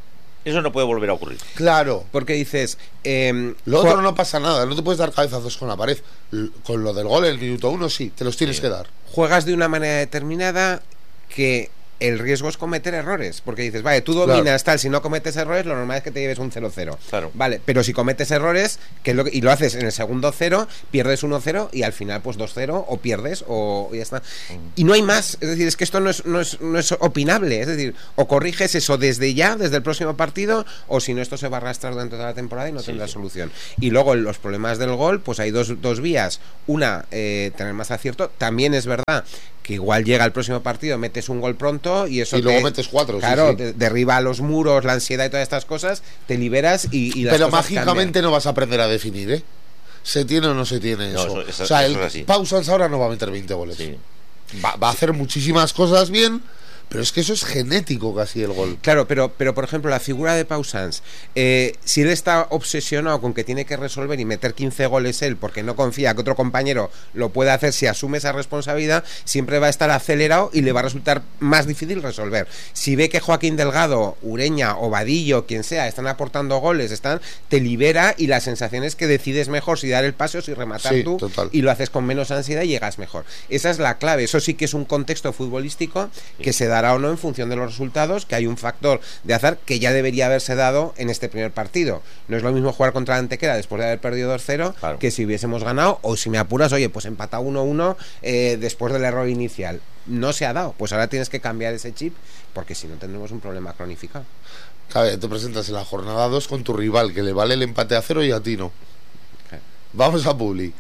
Eso no puede volver a ocurrir. Claro. Porque dices... Eh, lo otro no pasa nada, no te puedes dar cabezazos con la pared. L- con lo del gol en el minuto uno sí, te los tienes Sí. que dar. Juegas de una manera determinada que el riesgo es cometer errores, porque dices, vale, tú dominas, claro, tal, si no cometes errores, lo normal es que te lleves un cero cero. Claro. Vale, pero si cometes errores, que es lo que, y lo haces en el segundo cero, pierdes uno cero y al final pues dos cero o pierdes o ya está. Y no hay más, es decir, es que esto no es, no es, no es opinable, es decir, o corriges eso desde ya, desde el próximo partido, o si no esto se va a arrastrar durante toda la temporada y no sí, tendrá sí. solución. Y luego en los problemas del gol, pues hay dos, dos vías. Una, eh, tener más acierto. También es verdad que igual llega el próximo partido, metes un gol pronto y eso y te, luego metes cuatro, claro, sí, sí. Te derriba los muros, la ansiedad y todas estas cosas, te liberas y, y las pero cosas mágicamente cambian. No vas a aprender a definir, ¿eh? ¿Se tiene o no se tiene no, eso? eso, eso? O sea, eso el Pausans ahora no va a meter veinte goles. Sí. Va, va a hacer muchísimas cosas bien, pero es que eso es genético casi el gol. Claro, pero, pero por ejemplo, la figura de Pausans, eh, si él está obsesionado con que tiene que resolver y meter quince goles él, porque no confía que otro compañero lo pueda hacer, si asume esa responsabilidad, siempre va a estar acelerado y le va a resultar más difícil resolver. Si ve que Joaquín Delgado, Ureña o Vadillo, quien sea, están aportando goles, están, te libera y la sensación es que decides mejor si dar el pase o si rematar sí, tú, total. Y lo haces con menos ansiedad y llegas mejor. Esa es la clave. Eso sí que es un contexto futbolístico que se dará o no en función de los resultados, que hay un factor de azar que ya debería haberse dado en este primer partido. No es lo mismo jugar contra la Antequera después de haber perdido dos cero, claro, que si hubiésemos ganado, o si me apuras, oye, pues empatado uno uno eh, después del error inicial. No se ha dado, pues ahora tienes que cambiar ese chip, porque si no tendremos un problema cronificado. Claro, te presentas en la jornada dos con tu rival, que le vale el empate a cero y a ti no. Okay. Vamos a Publi.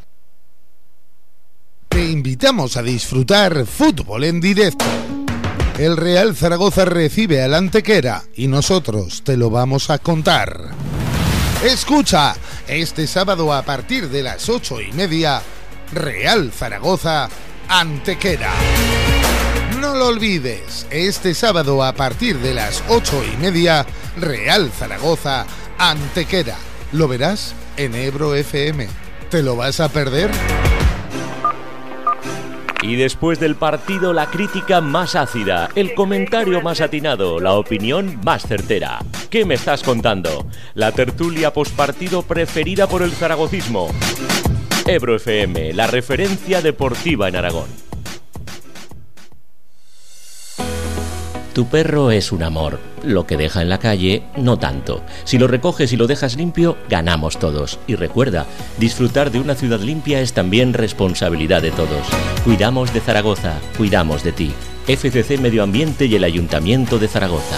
Te invitamos a disfrutar fútbol en directo. El Real Zaragoza recibe al Antequera y nosotros te lo vamos a contar. Escucha, este sábado a partir de las ocho y media, Real Zaragoza Antequera. No lo olvides, este sábado a partir de las ocho y media, Real Zaragoza Antequera. Lo verás en Ebro F M. ¿Te lo vas a perder? Y después del partido, la crítica más ácida, el comentario más atinado, la opinión más certera. ¿Qué me estás contando? La tertulia postpartido preferida por el zaragocismo. Ebro F M, la referencia deportiva en Aragón. Tu perro es un amor. Lo que deja en la calle, no tanto. Si lo recoges y lo dejas limpio, ganamos todos. Y recuerda, disfrutar de una ciudad limpia es también responsabilidad de todos. Cuidamos de Zaragoza, cuidamos de ti. F C C Medio Ambiente y el Ayuntamiento de Zaragoza.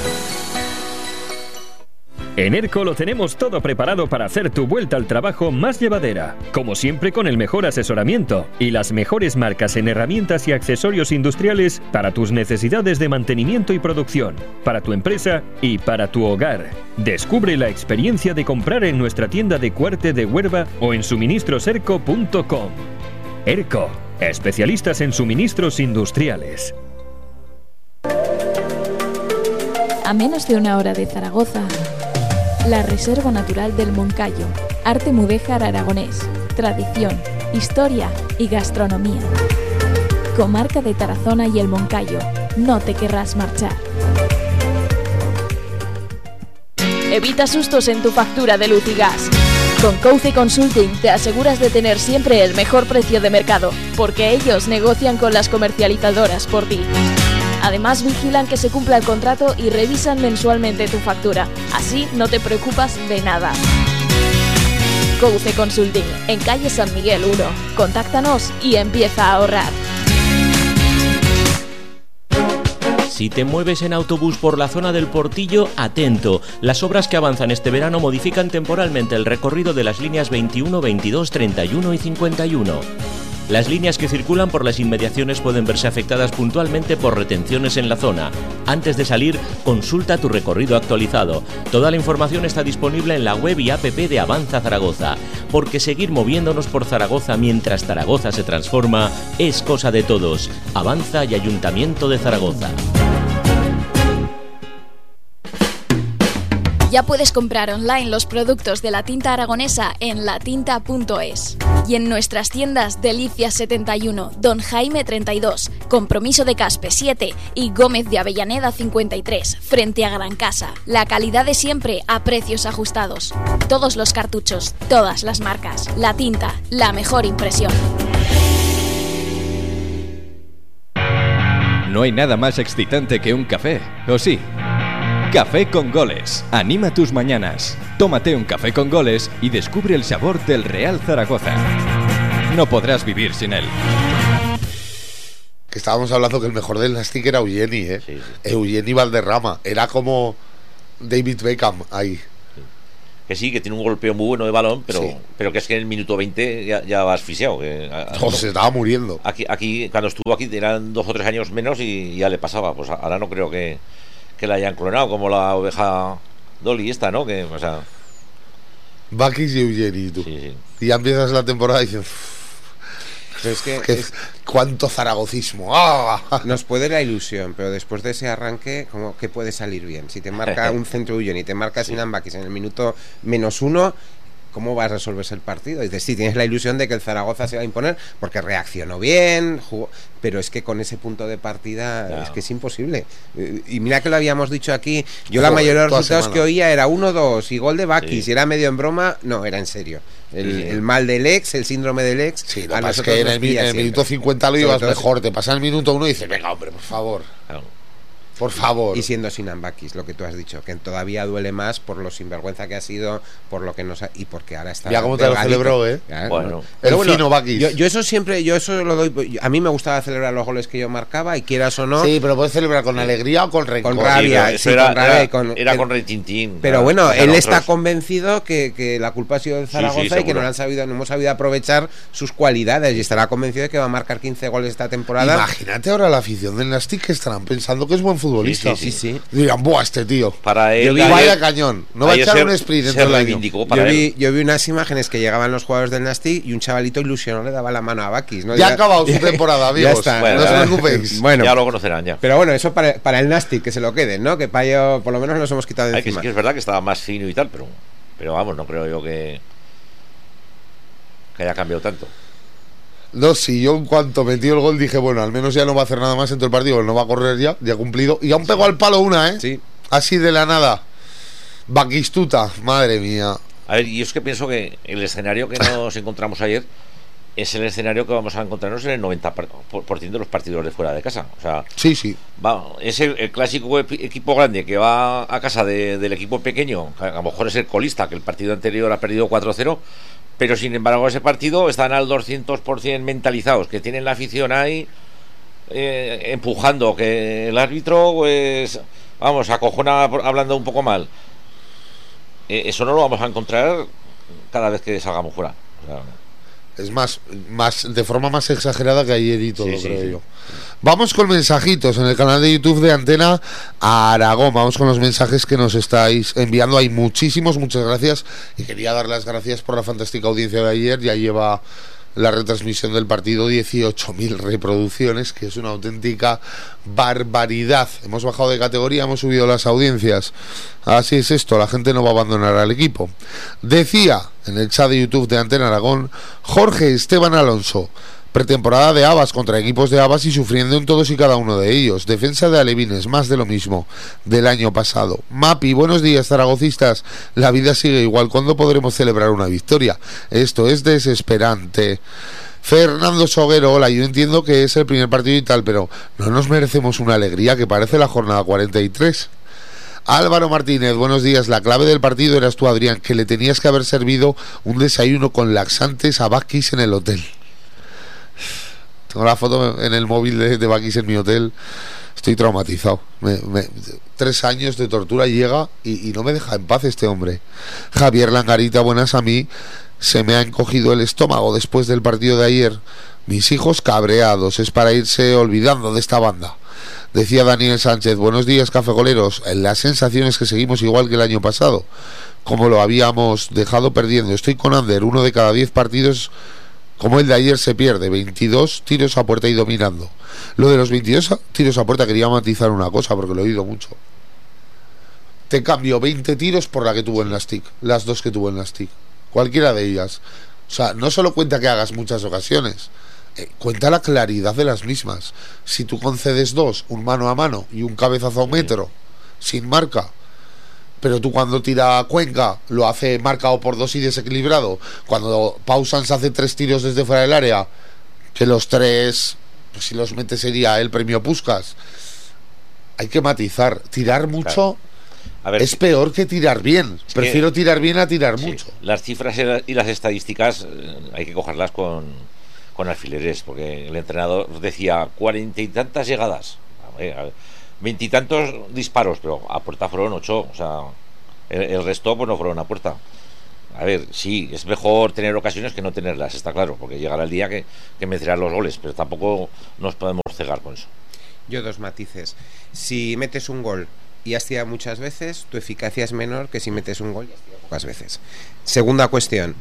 En ERCO lo tenemos todo preparado para hacer tu vuelta al trabajo más llevadera. Como siempre, con el mejor asesoramiento y las mejores marcas en herramientas y accesorios industriales para tus necesidades de mantenimiento y producción, para tu empresa y para tu hogar. Descubre la experiencia de comprar en nuestra tienda de Cuarte de Huerva o en suministros erco punto com. ERCO, especialistas en suministros industriales. A menos de una hora de Zaragoza, la Reserva Natural del Moncayo, arte mudéjar aragonés, tradición, historia y gastronomía. Comarca de Tarazona y el Moncayo, no te querrás marchar. Evita sustos en tu factura de luz y gas. Con Couce Consulting te aseguras de tener siempre el mejor precio de mercado, porque ellos negocian con las comercializadoras por ti. Además, vigilan que se cumpla el contrato y revisan mensualmente tu factura. Así no te preocupas de nada. Couce Consulting, en calle San Miguel uno. Contáctanos y empieza a ahorrar. Si te mueves en autobús por la zona del Portillo, atento. Las obras que avanzan este verano modifican temporalmente el recorrido de las líneas veintiuno, veintidós, treinta y uno y cincuenta y uno. Las líneas que circulan por las inmediaciones pueden verse afectadas puntualmente por retenciones en la zona. Antes de salir, consulta tu recorrido actualizado. Toda la información está disponible en la web y app de Avanza Zaragoza, porque seguir moviéndonos por Zaragoza mientras Zaragoza se transforma es cosa de todos. Avanza y Ayuntamiento de Zaragoza. Ya puedes comprar online los productos de la tinta aragonesa en latinta punto es. Y en nuestras tiendas Delicias setenta y uno, Don Jaime treinta y dos, Compromiso de Caspe siete y Gómez de Avellaneda cincuenta y tres, frente a Gran Casa. La calidad de siempre a precios ajustados. Todos los cartuchos, todas las marcas. La Tinta, la mejor impresión. No hay nada más excitante que un café, ¿o sí? Café con Goles. Anima tus mañanas. Tómate un café con goles y descubre el sabor del Real Zaragoza. No podrás vivir sin él. Que estábamos hablando que el mejor del Nastic era Eugeni, ¿eh? Sí, sí. Eugeni Valderrama. Era como David Beckham ahí. Que sí, que tiene un golpeo muy bueno de balón, pero, sí. pero que es que en el minuto veinte ya, ya va asfixiado. Que, a, no, se estaba muriendo. Aquí, aquí, cuando estuvo aquí, eran dos o tres años menos y ya le pasaba. Pues ahora no creo que, que la hayan clonado, como la oveja Dolly esta, ¿no? Que, o sea... Bakis y Eugeni, tú. Sí, sí. Y ya empiezas la temporada y dices... Es que es, cuánto zaragocismo. ¡Ah! Nos puede la ilusión, pero después de ese arranque, ¿cómo que puede salir bien? Si te marca un centro Eugeni y te marca Sinan Bakis en el minuto menos uno, ¿cómo va a resolverse el partido? Dices, sí, tienes la ilusión de que el Zaragoza se va a imponer porque reaccionó bien, jugó, pero es que con ese punto de partida claro. es que es imposible. Y mira que lo habíamos dicho aquí, yo la mayoría de los resultados que oía era uno dos y gol de Bakis, sí. y era medio en broma, no, era en serio. El, sí. el mal del ex, el síndrome del ex. Sí, lo es que en el, en el minuto cincuenta lo ibas mejor, te pasa el minuto uno y dices, venga, hombre, por favor. Claro. Por favor. Y siendo Sinan Bakis, lo que tú has dicho, que todavía duele más por lo sinvergüenza que ha sido, por lo que nos ha, y porque ahora está. Ya como te lo celebró, ¿eh? Ya, bueno, el bueno, fino Bakis. Yo, yo eso siempre, yo eso lo doy. A mí me gustaba celebrar los goles que yo marcaba y quieras o no. Sí, pero puedes celebrar con alegría o con rencor. Con rabia, sí, sí, era, con rabia era, y con. Era con retintín. Pero bueno, claro, él otros. está convencido que, que la culpa ha sido de Zaragoza sí, sí, y que no han sabido, no hemos sabido aprovechar sus cualidades y estará convencido de que va a marcar quince goles esta temporada. Imagínate ahora la afición del Nastic que estarán pensando que es buen futbolista. Sí, sí, sí. sí. Dirán, buah, este tío. Para él, yo vi, vaya cañón. No va a echar se, un sprint dentro del año. Yo vi, yo vi unas imágenes que llegaban los jugadores del Nastic y un chavalito ilusionado le daba la mano a Bakis, ¿no? Ya, ya ha acabado su temporada, amigos. Ya está, bueno, no os preocupéis. Bueno, ya lo conocerán ya. Pero bueno, eso para, para el Nastic, que se lo queden, ¿no? Que para ello, por lo menos nos hemos quitado de Ay, encima. Que, que es verdad que estaba más fino y tal, pero, pero vamos, no creo yo que, que haya cambiado tanto. No, si yo en cuanto metió el gol dije, bueno, al menos ya no va a hacer nada más en todo el partido, no va a correr ya, ya ha cumplido. Y aún pegó al palo una, ¿eh? Sí. Así de la nada. Baquistuta, madre mía. A ver, y es que pienso que el escenario que nos encontramos ayer es el escenario que vamos a encontrarnos en el noventa por ciento de los partidos de fuera de casa. O sea, sí, sí. Va, es el, el clásico equipo grande que va a casa de, del equipo pequeño, que a lo mejor es el colista, que el partido anterior ha perdido cuatro cero, pero sin embargo ese partido están al doscientos por ciento mentalizados, que tienen la afición ahí eh, empujando, que el árbitro pues vamos, acojona hablando un poco mal. Eh, eso no lo vamos a encontrar cada vez que salgamos fuera. O sea, es más, más de forma más exagerada que ayer y todo, sí, creo sí, yo. sí. Vamos con mensajitos en el canal de YouTube de Antena Aragón. Vamos con los mensajes que nos estáis enviando. Hay muchísimos, muchas gracias. Y quería dar las gracias por la fantástica audiencia de ayer. Ya lleva la retransmisión del partido dieciocho mil reproducciones, que es una auténtica barbaridad. Hemos bajado de categoría, hemos subido las audiencias. Así es esto, la gente no va a abandonar al equipo. Decía en el chat de YouTube de Antena Aragón Jorge Esteban Alonso: pretemporada de Habas contra equipos de Habas y sufriendo en todos y cada uno de ellos. Defensa de alevines, más de lo mismo del año pasado. Mapi, buenos días zaragocistas. La vida sigue igual. ¿Cuándo podremos celebrar una victoria? Esto es desesperante. Fernando Soguero, hola, yo entiendo que es el primer partido y tal, pero ¿no nos merecemos una alegría que parece la jornada cuarenta y tres? Álvaro Martínez, buenos días. La clave del partido eras tú, Adrián, que le tenías que haber servido un desayuno con laxantes a Bakis en el hotel. Tengo la foto en el móvil de, de Bakis en mi hotel. Estoy traumatizado. Me, me, tres años de tortura llega y, y no me deja en paz este hombre. Javier Langarita, buenas. A mí se me ha encogido el estómago después del partido de ayer. Mis hijos cabreados. Es para irse olvidando de esta banda. Decía Daniel Sánchez, buenos días cafegoleros. La sensación es que seguimos igual que el año pasado, como lo habíamos dejado perdiendo. Estoy con Ander, uno de cada diez partidos como el de ayer se pierde. Veintidós tiros a puerta y dominando. Lo de los veintidós tiros a puerta quería matizar una cosa porque lo he oído mucho. te cambio veinte tiros por la que tuvo en la stick, las dos que tuvo en la stick, cualquiera de ellas. O sea, no solo cuenta que hagas muchas ocasiones, eh, cuenta la claridad de las mismas. Si tú concedes dos, un mano a mano y un cabezazo a un metro, sin marca, pero tú cuando tira a Cuenca lo hace marcado por dos y desequilibrado, cuando Pausans hace tres tiros desde fuera del área, que los tres, pues si los mete sería el premio Puskás. Hay que matizar, tirar mucho... Claro. A ver, es peor que tirar bien. Prefiero que, tirar bien a tirar sí, mucho. Las cifras y las estadísticas eh, hay que cogerlas con, con alfileres, porque el entrenador decía cuarenta y tantas llegadas, veintitantos disparos, pero a puerta fueron ocho. O sea, el, el resto pues no fueron a puerta. A ver, sí, es mejor tener ocasiones que no tenerlas, está claro, porque llegará el día que, que meterán los goles, pero tampoco nos podemos cegar con eso. Yo dos matices. Si metes un gol y has tirado muchas veces, tu eficacia es menor que si metes un gol y has tirado pocas veces. Segunda cuestión,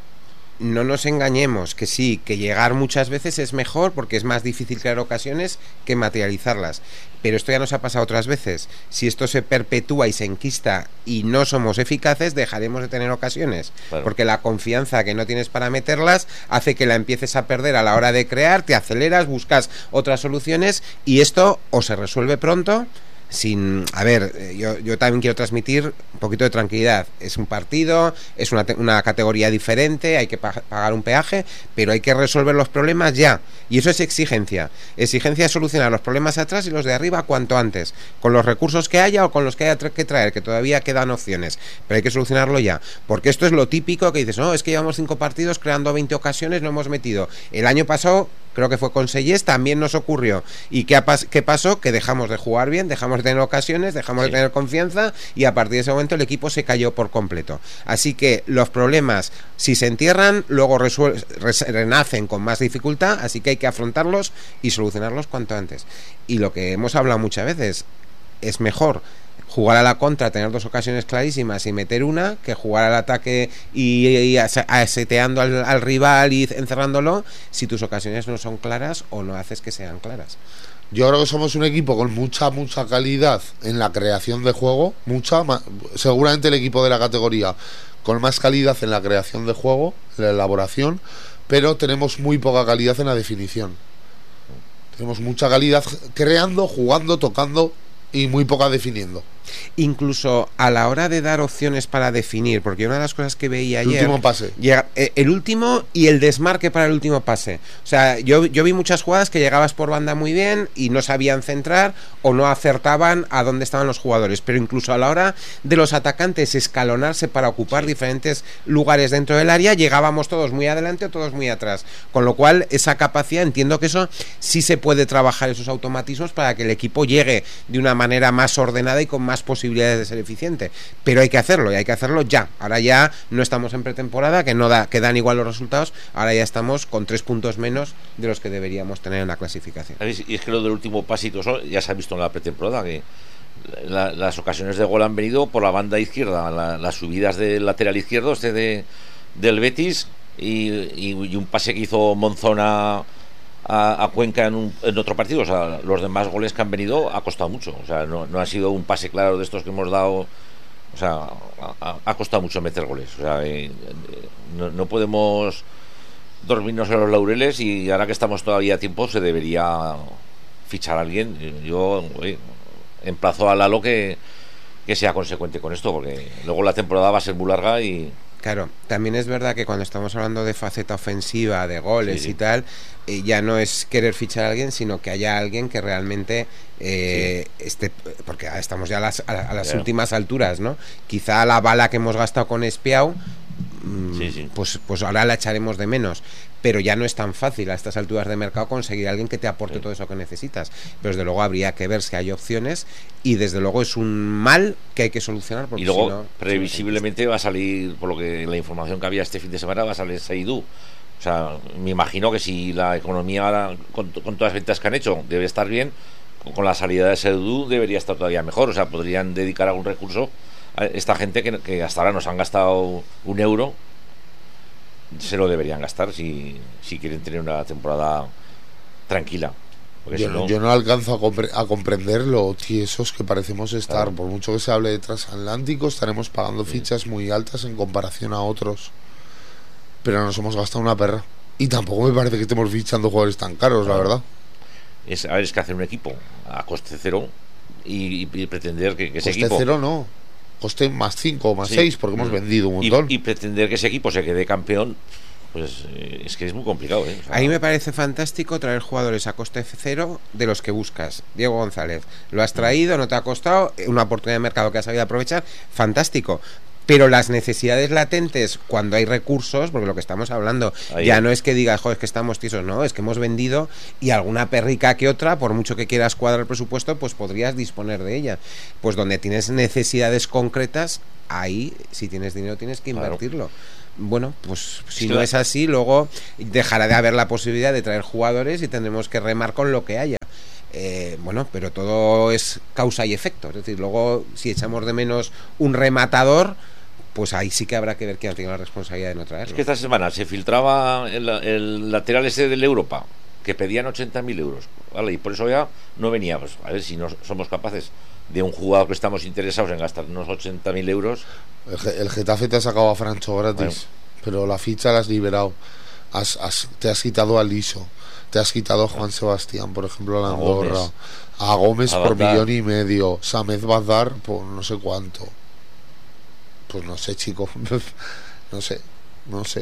no nos engañemos, que sí, que llegar muchas veces es mejor porque es más difícil crear ocasiones que materializarlas, pero esto ya nos ha pasado otras veces. Si esto se perpetúa y se enquista y no somos eficaces, dejaremos de tener ocasiones, claro, porque la confianza que no tienes para meterlas hace que la empieces a perder a la hora de crear, te aceleras, buscas otras soluciones y esto o se resuelve pronto. Sin, a ver, yo, yo también quiero transmitir un poquito de tranquilidad. Es un partido, es una, una categoría diferente, hay que pa- pagar un peaje, pero hay que resolver los problemas ya. Y eso es exigencia. Exigencia es solucionar los problemas atrás y los de arriba cuanto antes, con los recursos que haya o con los que haya tra- que traer, que todavía quedan opciones, pero hay que solucionarlo ya. Porque esto es lo típico que dices, no, es que llevamos cinco partidos creando veinte ocasiones, no hemos metido. El año pasado, creo que fue con Sellés, también nos ocurrió. ¿Y qué, ha pas- qué pasó? Que dejamos de jugar bien, dejamos de tener ocasiones, dejamos sí. de tener confianza y a partir de ese momento el equipo se cayó por completo. Así que los problemas, si se entierran, luego resuel- res- renacen con más dificultad, así que hay que afrontarlos y solucionarlos cuanto antes. Y lo que hemos hablado muchas veces, es mejor jugar a la contra, tener dos ocasiones clarísimas y meter una, que jugar al ataque y, y aseteando al, al rival y encerrándolo si tus ocasiones no son claras o no haces que sean claras. Yo creo que somos un equipo con mucha, mucha calidad en la creación de juego, mucha, seguramente el equipo de la categoría con más calidad en la creación de juego, en la elaboración, pero tenemos muy poca calidad en la definición. Tenemos mucha calidad creando, jugando, tocando y muy poca definiendo. Incluso a la hora de dar opciones para definir, porque una de las cosas que veía el ayer, último pase, llega, eh, el último y el desmarque para el último pase. O sea, yo, yo vi muchas jugadas que llegabas por banda muy bien y no sabían centrar o no acertaban a dónde estaban los jugadores, pero incluso a la hora de los atacantes escalonarse para ocupar sí. diferentes lugares dentro del área, llegábamos todos muy adelante o todos muy atrás, con lo cual esa capacidad, entiendo que eso sí se puede trabajar, esos automatismos, para que el equipo llegue de una manera más ordenada y con más posibilidades de ser eficiente, pero hay que hacerlo y hay que hacerlo ya. Ahora ya no estamos en pretemporada, que no da, que dan igual los resultados, ahora ya estamos con tres puntos menos de los que deberíamos tener en la clasificación. Y es que lo del último pasito ya se ha visto en la pretemporada, que la, las ocasiones de gol han venido por la banda izquierda, la, las subidas del lateral izquierdo este de, del Betis y, y, y un pase que hizo Monzona A, a Cuenca en, un, en otro partido. O sea, los demás goles que han venido ha costado mucho. O sea, no, no ha sido un pase claro de estos que hemos dado. O sea, ha, ha costado mucho meter goles. O sea, eh, no, no podemos dormirnos en los laureles y ahora que estamos todavía a tiempo se debería fichar a alguien. Yo eh, emplazo a Lalo que, que sea consecuente con esto, porque luego la temporada va a ser muy larga y... Claro, también es verdad que cuando estamos hablando de faceta ofensiva, de goles sí, sí. y tal, eh, ya no es querer fichar a alguien, sino que haya alguien que realmente eh, sí. esté, porque estamos ya a las, a, a las yeah. últimas alturas, ¿no? Quizá la bala que hemos gastado con Espiau, mmm, sí, sí. pues pues ahora la echaremos de menos, pero ya no es tan fácil a estas alturas de mercado conseguir a alguien que te aporte sí. todo eso que necesitas. Pero desde luego habría que ver si hay opciones y desde luego es un mal que hay que solucionar. Porque y luego si no, previsiblemente va a salir, por lo que la información que había este fin de semana, va a salir Seydou. O sea, me imagino que si la economía con, con todas las ventas que han hecho debe estar bien, con la salida de Seydou debería estar todavía mejor. O sea, podrían dedicar algún recurso a esta gente que, que hasta ahora nos han gastado un euro. Se lo deberían gastar si, si quieren tener una temporada tranquila, Porque yo, si no, no, yo no alcanzo a, compre a comprender lo tiesos que parecemos estar. Claro. Por mucho que se hable de transatlántico, estaremos pagando Sí. fichas muy altas en comparación a otros. Pero nos hemos gastado una perra. Y tampoco me parece que estemos fichando jugadores tan caros, Claro. la verdad. es, a ver, es que hacer un equipo a coste cero y, y- y pretender que, que ese Coste equipo... cero no. Coste más cinco o más Sí. seis, porque hemos Mm. vendido un y, montón. y pretender que ese equipo se quede campeón, pues eh, es que es muy complicado, ¿eh? O sea, A mí me parece fantástico traer jugadores a coste cero de los que buscas. Diego González, lo has traído, no te ha costado, una oportunidad de mercado que has sabido aprovechar, fantástico. Pero las necesidades latentes, cuando hay recursos, porque lo que estamos hablando, Ahí. ya no es que digas, joder, es que estamos tiesos, no, es que hemos vendido y alguna perrica que otra, por mucho que quieras cuadrar el presupuesto, pues podrías disponer de ella. Pues donde tienes necesidades concretas, ahí, si tienes dinero, tienes que Claro. invertirlo. Bueno, pues si Es no que es así, luego dejará de haber la posibilidad de traer jugadores y tendremos que remar con lo que haya. Eh, bueno, pero todo es causa y efecto. Es decir, luego si echamos de menos un rematador, pues ahí sí que habrá que ver quién tiene la responsabilidad de no traerlo. Es que esta semana se filtraba el, el lateral ese del Europa, que pedían ochenta mil euros, ¿vale? Y por eso ya no venía. Pues a ver si no somos capaces de un jugador que estamos interesados en gastar unos ochenta mil euros. El, Ge- el Getafe te ha sacado a Francho gratis, Bueno. pero la ficha la has liberado. Has, has- te has quitado a Liso, te has quitado a Juan Sebastián, por ejemplo, a A Andorra, Gómez. a Gómez A por Bazar. millón y medio, Samed Bazar por no sé cuánto. Pues no sé, chico, no sé, no sé.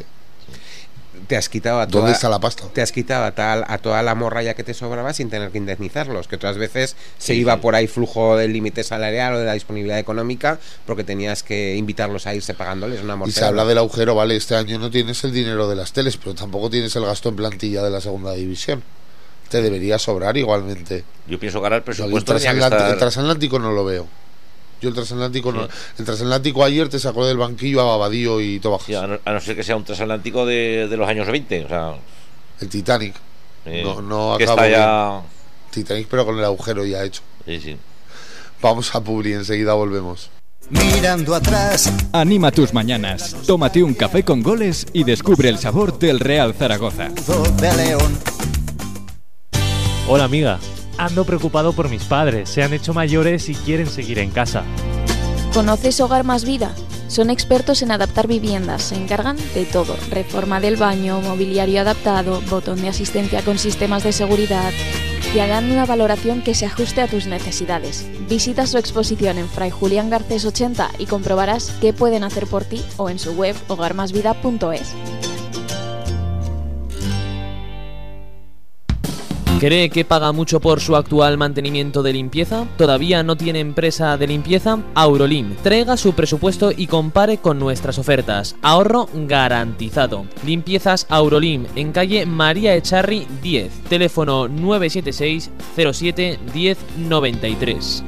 Te has quitado a ¿Dónde toda, está la pasta? te has quitado a, tal, a toda la morralla que te sobraba sin tener que indemnizarlos, que otras veces se Sí, iba sí. por ahí flujo del límite salarial o de la disponibilidad económica porque tenías que invitarlos a irse pagándoles una Y se mortera. habla del agujero, vale, este año no tienes el dinero de las teles, pero tampoco tienes el gasto en plantilla de la segunda división. Te debería sobrar igualmente. Yo pienso ganar El, presupuesto. tenía que transatlántico, estar- el transatlántico no lo veo. Yo el transatlántico no. Sí. El transatlántico ayer te sacó del banquillo a Babadío y Tobajas. Sí, a, no, a no ser que sea un transatlántico de, de los años veinte, o sea, El Titanic. eh, No- no que acabo está ya. Titanic, pero con el agujero ya hecho. Sí, sí. Vamos a Publi, enseguida volvemos. Mirando atrás, Anima tus mañanas. Tómate un café con goles y descubre el sabor del Real Zaragoza. de León. Hola amiga, ando preocupado por mis padres, se han hecho mayores y quieren seguir en casa. ¿Conoces Hogar Más Vida? Son expertos en adaptar viviendas, se encargan de todo, reforma del baño, mobiliario adaptado, botón de asistencia con sistemas de seguridad. Te harán una valoración que se ajuste a tus necesidades. Visita su exposición en Fray Julián Garcés ochenta y comprobarás qué pueden hacer por ti o en su web hogar más vida punto es. ¿Cree que paga mucho por su actual mantenimiento de limpieza? ¿Todavía no tiene empresa de limpieza? Aurolim. Traiga su presupuesto y compare con nuestras ofertas. Ahorro garantizado. Limpiezas Aurolim en calle María Echarri diez. Teléfono nueve siete seis cero siete diez noventa y tres.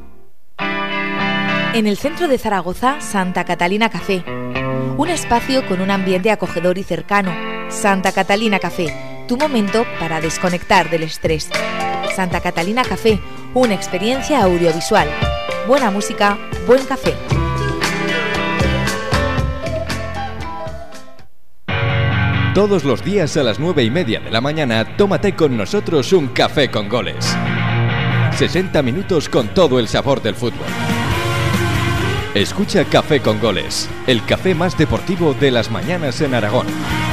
En el centro de Zaragoza, Santa Catalina Café. Un espacio con un ambiente acogedor y cercano. Santa Catalina Café. Tu momento para desconectar del estrés. Santa Catalina Café, una experiencia audiovisual. Buena música, buen café. Todos los días a las nueve y media de la mañana, tómate con nosotros un café con goles. sesenta minutos con todo el sabor del fútbol. Escucha Café con Goles, el café más deportivo de las mañanas en Aragón.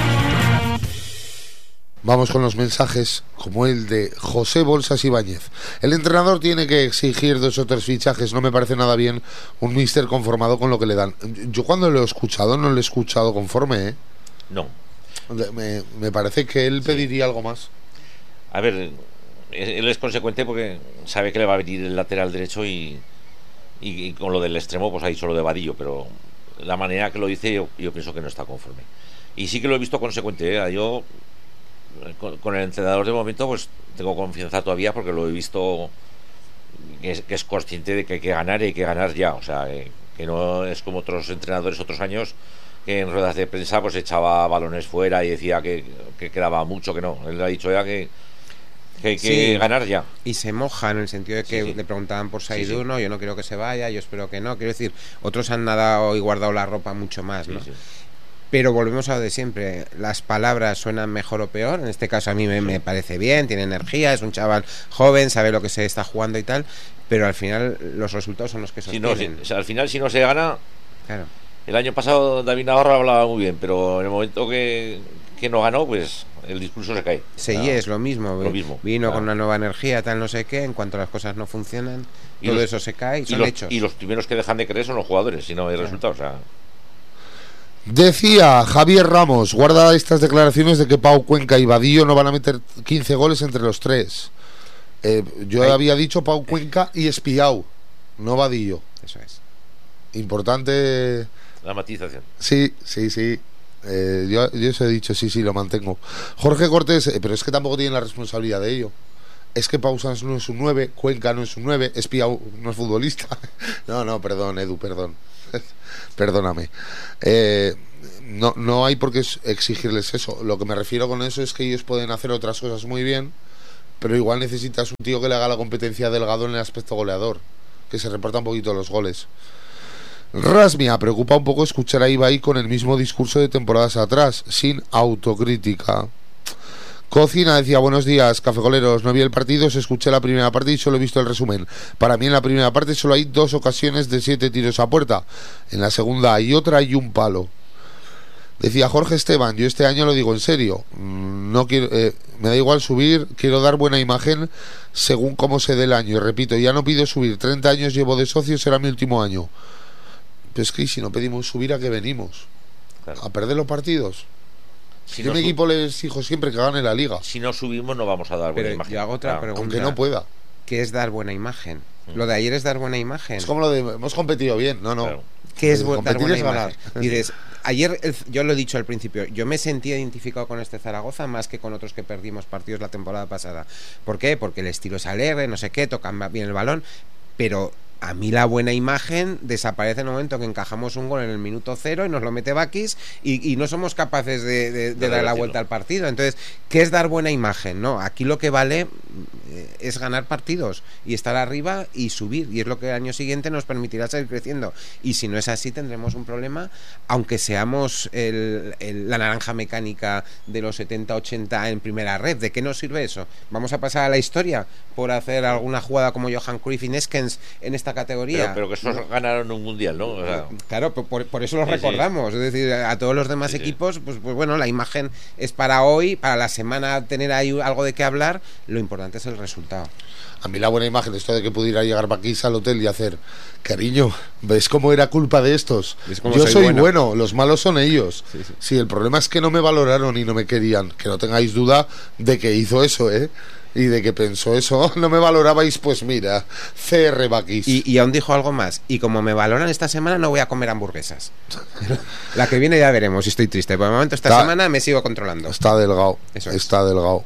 Vamos con los mensajes, como el de José Bolsas Ibáñez. El entrenador tiene que exigir dos o tres fichajes. No me parece nada bien un míster conformado con lo que le dan. Yo cuando lo he escuchado, no lo he escuchado conforme, ¿eh? No. Me, me parece que él pediría algo más. A ver, él es consecuente porque sabe que le va a venir el lateral derecho y, y, y con lo del extremo pues ha dicho lo de Vadillo, pero la manera que lo dice yo, yo pienso que no está conforme. Y sí que lo he visto consecuente, ¿eh? Yo con, con el entrenador de momento pues tengo confianza todavía porque lo he visto que es, que es consciente de que hay que ganar y hay que ganar ya, o sea, eh, que no es como otros entrenadores otros años que en ruedas de prensa pues echaba balones fuera y decía que, que quedaba mucho, que no, él ha dicho ya que que hay que Sí, ganar ya. Y se moja en el sentido de que Sí, sí. le preguntaban por Saidu, Sí, sí. no, yo no quiero que se vaya, yo espero que no. Quiero decir, otros han nadado y guardado la ropa mucho más, Sí, ¿no? sí. Pero volvemos a lo de siempre, las palabras suenan mejor o peor, en este caso a mí me, me parece bien, tiene energía, es un chaval joven, sabe lo que se está jugando y tal, pero al final los resultados son los que son. Si no, si, o sea, al final si no se gana, claro. El año pasado David Navarro hablaba muy bien, pero en el momento que, que no ganó, pues el discurso se cae. Sí, claro. es lo mismo, lo mismo vino claro. con una nueva energía, tal no sé qué, en cuanto las cosas no funcionan, y todo los, eso se cae y, y son los, hechos. Y los primeros que dejan de creer son los jugadores, si no hay claro. resultados, o sea... Decía Javier Ramos, guarda estas declaraciones de que Pau Cuenca y Vadillo no van a meter quince goles entre los tres. Eh, yo Ay. había dicho Pau Cuenca y Espiau, no Vadillo. Eso es. Importante... La matización. Sí, sí, sí. Eh, yo, yo eso he dicho, sí, sí, lo mantengo. Jorge Cortés, eh, pero es que tampoco tienen la responsabilidad de ello. Es que Pau Sanz no es un nueve, Cuenca no es un nueve, Espiau no es futbolista. No, no, perdón, Edu, perdón. Perdóname. Eh, no, no hay por qué exigirles eso. Lo que me refiero con eso es que ellos pueden hacer otras cosas muy bien, pero igual necesitas un tío que le haga la competencia a Delgado en el aspecto goleador, que se reparta un poquito los goles. Rasmia, preocupa un poco escuchar a Ibai con el mismo discurso de temporadas atrás, sin autocrítica. Cocina decía, buenos días, cafegoleros, no vi el partido, se escuché la primera parte y solo he visto el resumen. Para mí en la primera parte solo hay dos ocasiones de siete tiros a puerta, en la segunda hay otra y un palo. Decía Jorge Esteban, yo este año lo digo en serio, no quiero, eh, me da igual subir, quiero dar buena imagen según cómo se dé el año. Y repito, ya no pido subir, treinta años llevo de socio, será mi último año. Pero es que si no pedimos subir, ¿a qué venimos? Claro. ¿A perder los partidos? Si yo a mi equipo les exijo siempre que gane la liga. Si no subimos no vamos a dar buena Pero imagen. Yo hago otra claro. pregunta. Aunque no pueda. ¿Qué es dar buena imagen? Mm. Lo de ayer es dar buena imagen. Es como lo de hemos competido bien. No, no. Claro. ¿Qué es bu dar buena es imagen? Dices, ayer el, yo lo he dicho al principio, yo me sentí identificado con este Zaragoza más que con otros que perdimos partidos la temporada pasada. ¿Por qué? Porque el estilo es alegre, no sé qué, tocan bien el balón, pero a mí la buena imagen desaparece en el momento que encajamos un gol en el minuto cero y nos lo mete Bakis y, y no somos capaces de, de, de dar la vuelta al partido. Entonces, ¿qué es dar buena imagen? No, aquí lo que vale es ganar partidos y estar arriba y subir, y es lo que el año siguiente nos permitirá seguir creciendo. Y si no es así, tendremos un problema, aunque seamos el, el, la naranja mecánica de los setenta ochenta en primera red. ¿De qué nos sirve eso? ¿Vamos a pasar a la historia por hacer alguna jugada como Johan Cruyff y Neskens en esta categoría? Pero, pero que esos ¿no? ganaron un mundial, ¿no? O sea, claro, por, por eso los sí, recordamos. Sí. Es decir, a todos los demás sí, equipos, sí. Pues, pues bueno, la imagen es para hoy, para la semana tener ahí algo de qué hablar. Lo importante es el resultado. A mí la buena imagen, esto de que pudiera llegar Bakis al hotel y hacer, cariño, ¿ves cómo era culpa de estos? Yo soy, soy bueno. bueno, los malos son ellos. Sí, sí. Sí, el problema es que no me valoraron y no me querían. Que no tengáis duda de que hizo eso, ¿eh? Y de que pensó eso, no me valorabais, pues mira, C R Bakis. Y, y aún dijo algo más, y como me valoran esta semana no voy a comer hamburguesas. La que viene ya veremos si estoy triste. Por el momento esta está, semana me sigo controlando. Está delgado, eso está es. delgado.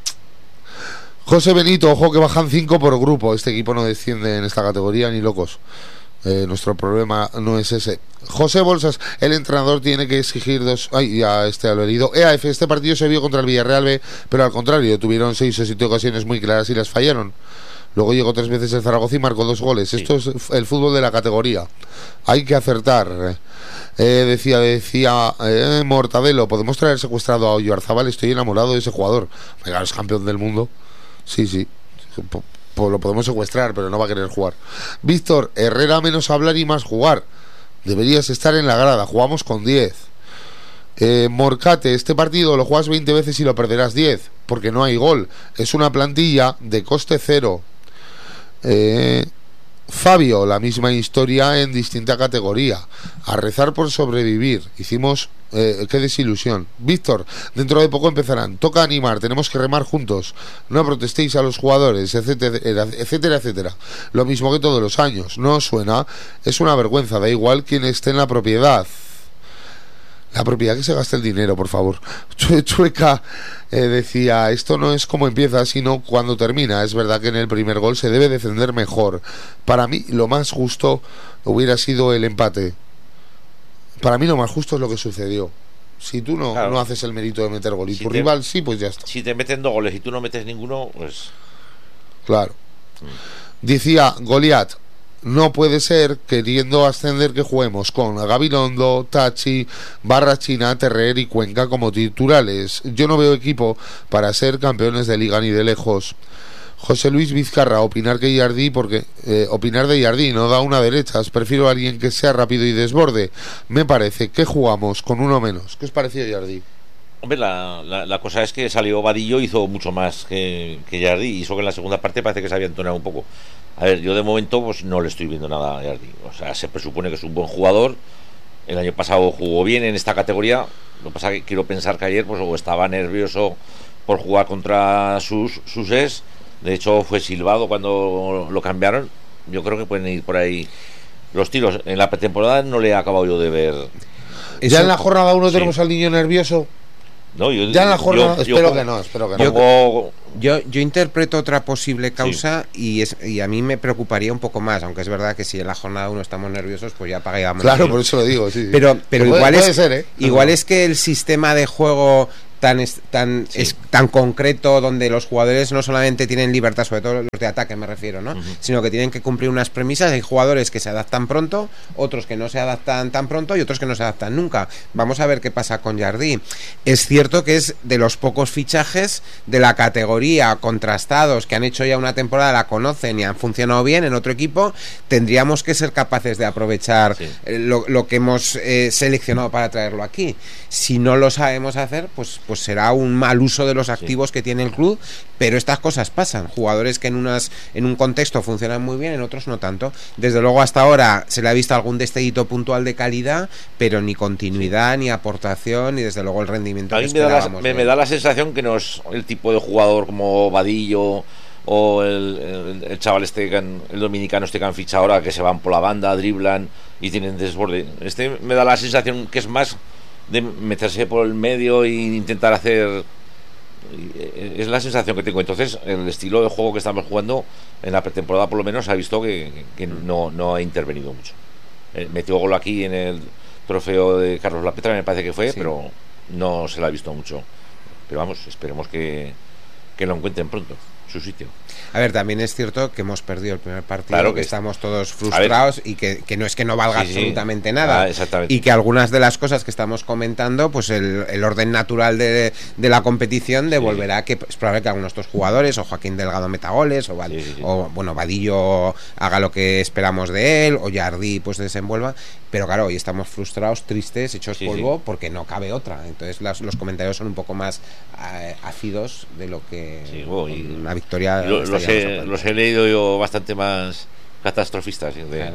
José Benito, ojo que bajan cinco por grupo. Este equipo no desciende en esta categoría ni locos. Eh, nuestro problema no es ese. José Bolsas, el entrenador tiene que exigir dos. Ay, ya este lo he leído. E A F, este partido se vio contra el Villarreal B, pero al contrario, tuvieron seis o siete ocasiones muy claras y las fallaron. Luego llegó tres veces el Zaragoza y marcó dos goles. Sí. Esto es el fútbol de la categoría. Hay que acertar. Eh, decía, decía eh, Mortadelo, podemos traer secuestrado a Oyarzábal. Estoy enamorado de ese jugador. Venga, es campeón del mundo. Sí, sí. Pues lo podemos secuestrar, pero no va a querer jugar. Víctor, Herrera menos hablar y más jugar. Deberías estar en la grada. Jugamos con diez. eh, Morcate, este partido lo juegas veinte veces y lo perderás diez, porque no hay gol. Es una plantilla de coste cero. eh, Fabio, la misma historia en distinta categoría. A rezar por sobrevivir. Hicimos... Eh, qué desilusión. Víctor, dentro de poco empezarán. Toca animar, tenemos que remar juntos. No protestéis a los jugadores, etcétera, etcétera, etcétera. Lo mismo que todos los años. No os suena, es una vergüenza. Da igual quien esté en la propiedad. La propiedad, que se gaste el dinero, por favor. Chueca eh, decía, esto no es como empieza, sino cuando termina. Es verdad que en el primer gol se debe defender mejor. Para mí lo más justo hubiera sido el empate. Para mí lo más justo es lo que sucedió. Si tú no, claro. no haces el mérito de meter gol y si tu te, rival sí, pues ya está. Si te meten dos goles y tú no metes ninguno, pues... Claro. Mm. Decía Goliat, no puede ser, queriendo ascender, que juguemos con Gabilondo, Tachi, Barrachina, Terrer y Cuenca como titulares. Yo no veo equipo para ser campeones de liga ni de lejos. José Luis Vizcarra, opinar que Jardí, porque eh, opinar de Jardí no da una derechas. Prefiero a alguien que sea rápido y desborde. Me parece que jugamos con uno menos. ¿Qué os pareció Jardí? Hombre, la, la, la cosa es que salió Vadillo, hizo mucho más que, que Jardí, y eso que en la segunda parte parece que se había entonado un poco. A ver, yo de momento pues no le estoy viendo nada a Jardí. O sea, se presupone que es un buen jugador. El año pasado jugó bien en esta categoría. Lo que pasa es que quiero pensar que ayer pues o estaba nervioso por jugar contra sus, sus ex. De hecho fue silbado cuando lo cambiaron. Yo creo que pueden ir por ahí los tiros. En la pretemporada no le he acabado yo de ver. ¿Ya eso, en la jornada uno tenemos sí. al niño nervioso? No, yo, ya en la jornada yo, espero yo, que no, espero que no. Yo, yo, yo interpreto otra posible causa sí. y, es, y a mí me preocuparía un poco más, aunque es verdad que si en la jornada uno estamos nerviosos, pues ya pagamos. Claro, por eso lo digo, sí. Pero, pero puede, igual puede es ser, ¿eh? igual no. es que el sistema de juego tan es, tan sí. es tan concreto, donde los jugadores no solamente tienen libertad, sobre todo los de ataque me refiero, ¿no? Uh-huh. Sino que tienen que cumplir unas premisas. Hay jugadores que se adaptan pronto, otros que no se adaptan tan pronto y otros que no se adaptan nunca. Vamos a ver qué pasa con Jardí. Es cierto que es de los pocos fichajes de la categoría contrastados que han hecho ya una temporada, la conocen y han funcionado bien en otro equipo. Tendríamos que ser capaces de aprovechar sí. lo, lo que hemos eh, seleccionado para traerlo aquí. Si no lo sabemos hacer, pues pues será un mal uso de los activos sí. que tiene el club, pero estas cosas pasan. Jugadores que en unas en un contexto funcionan muy bien, en otros no tanto. Desde luego hasta ahora se le ha visto algún destellito puntual de calidad, pero ni continuidad, sí. ni aportación, y desde luego el rendimiento a que mí me da, la, me, me da la sensación que no es el tipo de jugador como Vadillo o el, el, el chaval este, que han, el dominicano este que han fichado ahora, que se van por la banda, driblan y tienen desborde. Este me da la sensación que es más de meterse por el medio e intentar hacer. Es la sensación que tengo. Entonces el estilo de juego que estamos jugando en la pretemporada por lo menos ha visto que, que no, no ha intervenido mucho. eh, metió gol aquí en el trofeo de Carlos Lapetra, me parece que fue, sí. pero no se la ha visto mucho. Pero vamos, esperemos que, que lo encuentren pronto, su sitio. A ver, también es cierto que hemos perdido el primer partido, claro que, que estamos todos frustrados y que, que no es que no valga sí, absolutamente sí. nada. Ah, exactamente. Y que algunas de las cosas que estamos comentando, pues el, el orden natural de, de la competición devolverá sí. que es probable que algunos de estos jugadores, o Joaquín Delgado meta goles, o, Val, sí, sí, sí. o bueno, Vadillo haga lo que esperamos de él, o Jardí pues desenvuelva. Pero claro, hoy estamos frustrados, tristes, hechos sí, polvo, sí. porque no cabe otra. Entonces las, los comentarios son un poco más eh, ácidos de lo que sí, bueno, y una victoria. Lo, los, he, los he leído yo bastante más catastrofistas. ¿sí? De... Claro.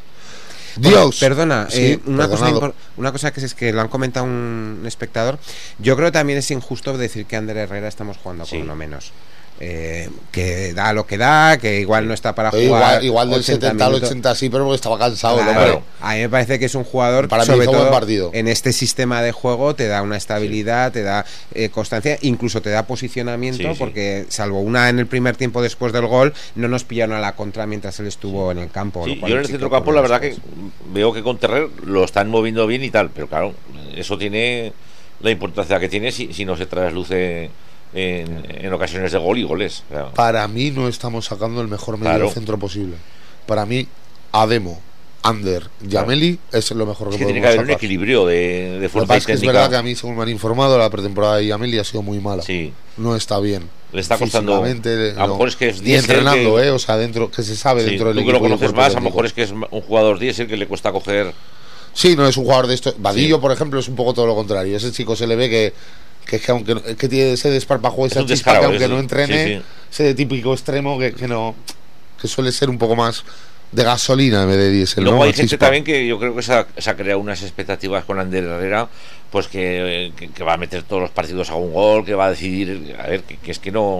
Dios. Bueno, perdona, sí, eh, una, cosa impor- una cosa que es, es que lo han comentado un espectador. Yo creo que también es injusto decir que Ander Herrera estamos jugando sí. con uno menos. Eh, que da lo que da, que igual no está para pero jugar igual, igual del setenta al ochenta sí, pero porque estaba cansado. Claro, a mí me parece que es un jugador para sobre mí todo buen partido. En este sistema de juego te da una estabilidad, sí. te da eh, constancia, incluso te da posicionamiento, sí, sí. porque salvo una en el primer tiempo después del gol no nos pillaron a la contra mientras él estuvo sí. en el campo. Sí, yo en el centrocampo la verdad que veo que con Terrer lo están moviendo bien y tal, pero claro, eso tiene la importancia que tiene si, si no se trasluce En, en ocasiones de gol y goles. Claro. Para mí no estamos sacando el mejor medio claro. centro posible. Para mí, Ademo, Ander, Yameli claro. es lo mejor que es que podemos tiene que haber sacar. un equilibrio de, de fuerza Lo que pasa y es que técnica. Es verdad que a mí, según me han informado, la pretemporada de Yameli ha sido muy mala. Sí. No está bien. Le está costando. A lo mejor es que es y entrenando, que... eh, o sea, dentro que se sabe sí, dentro del tú equipo. Tú que lo conoces más, a lo mejor es que es un jugador diésel que le cuesta coger. Sí, no es un jugador de esto. Vadillo, sí. por ejemplo, es un poco todo lo contrario. Ese chico se le ve que que es que aunque que tiene ese desparpajo, esa chispa, que aunque eso. no entrene, sí, sí. ese típico extremo que, que no que suele ser un poco más de gasolina en vez de diésel. Luego ¿no? hay La gente chispa. también que yo creo que se ha, se ha creado unas expectativas con Ander Herrera, pues que, que, que va a meter todos los partidos a un gol, que va a decidir, a ver, que, que es que no,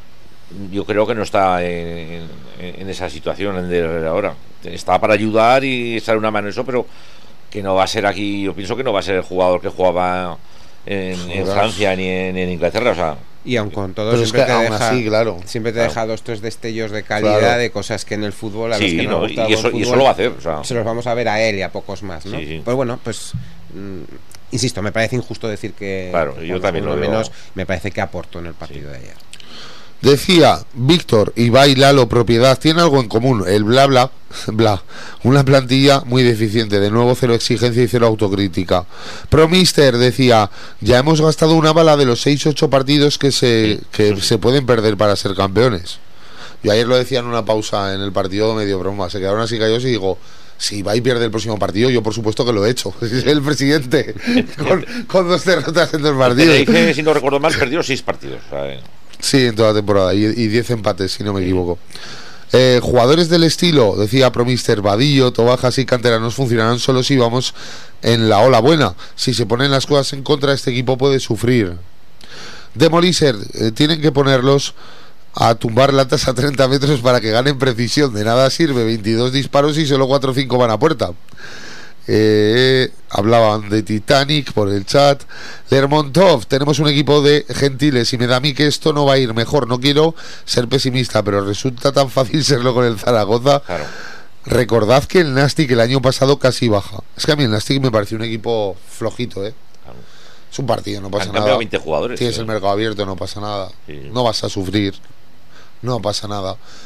yo creo que no está en, en, en esa situación Ander Herrera ahora. Está para ayudar y echar una mano en eso, pero que no va a ser aquí, yo pienso que no va a ser el jugador que jugaba En, en Francia ni en, en Inglaterra, o sea. Y aun con todo, pero siempre, es que te aún deja, así, claro, siempre te claro. deja dos, tres destellos de calidad, claro. de cosas que en el fútbol a sí, los que no, nos gusta y, eso, fútbol, y eso lo va a hacer, o sea. se los vamos a ver a él y a pocos más, ¿no? Sí, sí. Pues bueno, pues mmm, insisto, me parece injusto decir que, claro, que yo también lo menos veo. me parece que aportó en el partido sí. de ayer. Decía Víctor, Ibai, Lalo, propiedad, tiene algo en común, el bla bla, bla, una plantilla muy deficiente, de nuevo cero exigencia y cero autocrítica. Promister decía, ya hemos gastado una bala de los seis ocho partidos que se, que se pueden perder para ser campeones. Yo ayer lo decía en una pausa en el partido medio broma, se quedaron así callados y digo, si Ibai pierde el próximo partido, yo por supuesto que lo he hecho. Es el presidente con, con dos derrotas en dos partidos. Dice, si no recuerdo mal, perdió seis partidos, ¿sabes? Sí, en toda la temporada, y diez empates, si no me equivoco. Eh, jugadores del estilo, decía Promister, Vadillo, Tobajas y Canteranos funcionarán solo si vamos en la ola buena. Si se ponen las cosas en contra, este equipo puede sufrir. Demoliser, eh, tienen que ponerlos a tumbar latas a treinta metros para que ganen precisión. De nada sirve veintidós disparos y solo cuatro o cinco van a puerta. Eh, hablaban de Titanic por el chat. Lermontov, tenemos un equipo de gentiles y me da a mí que esto no va a ir mejor. No quiero ser pesimista, pero resulta tan fácil serlo con el Zaragoza. Claro. Recordad que el Nastic el año pasado casi baja. Es que a mí el Nastic me pareció un equipo flojito, ¿eh? Claro. Es un partido, no pasa Han nada. cambiado veinte jugadores. Tienes ¿sí? el mercado abierto, no pasa nada. Sí. No vas a sufrir. No pasa nada.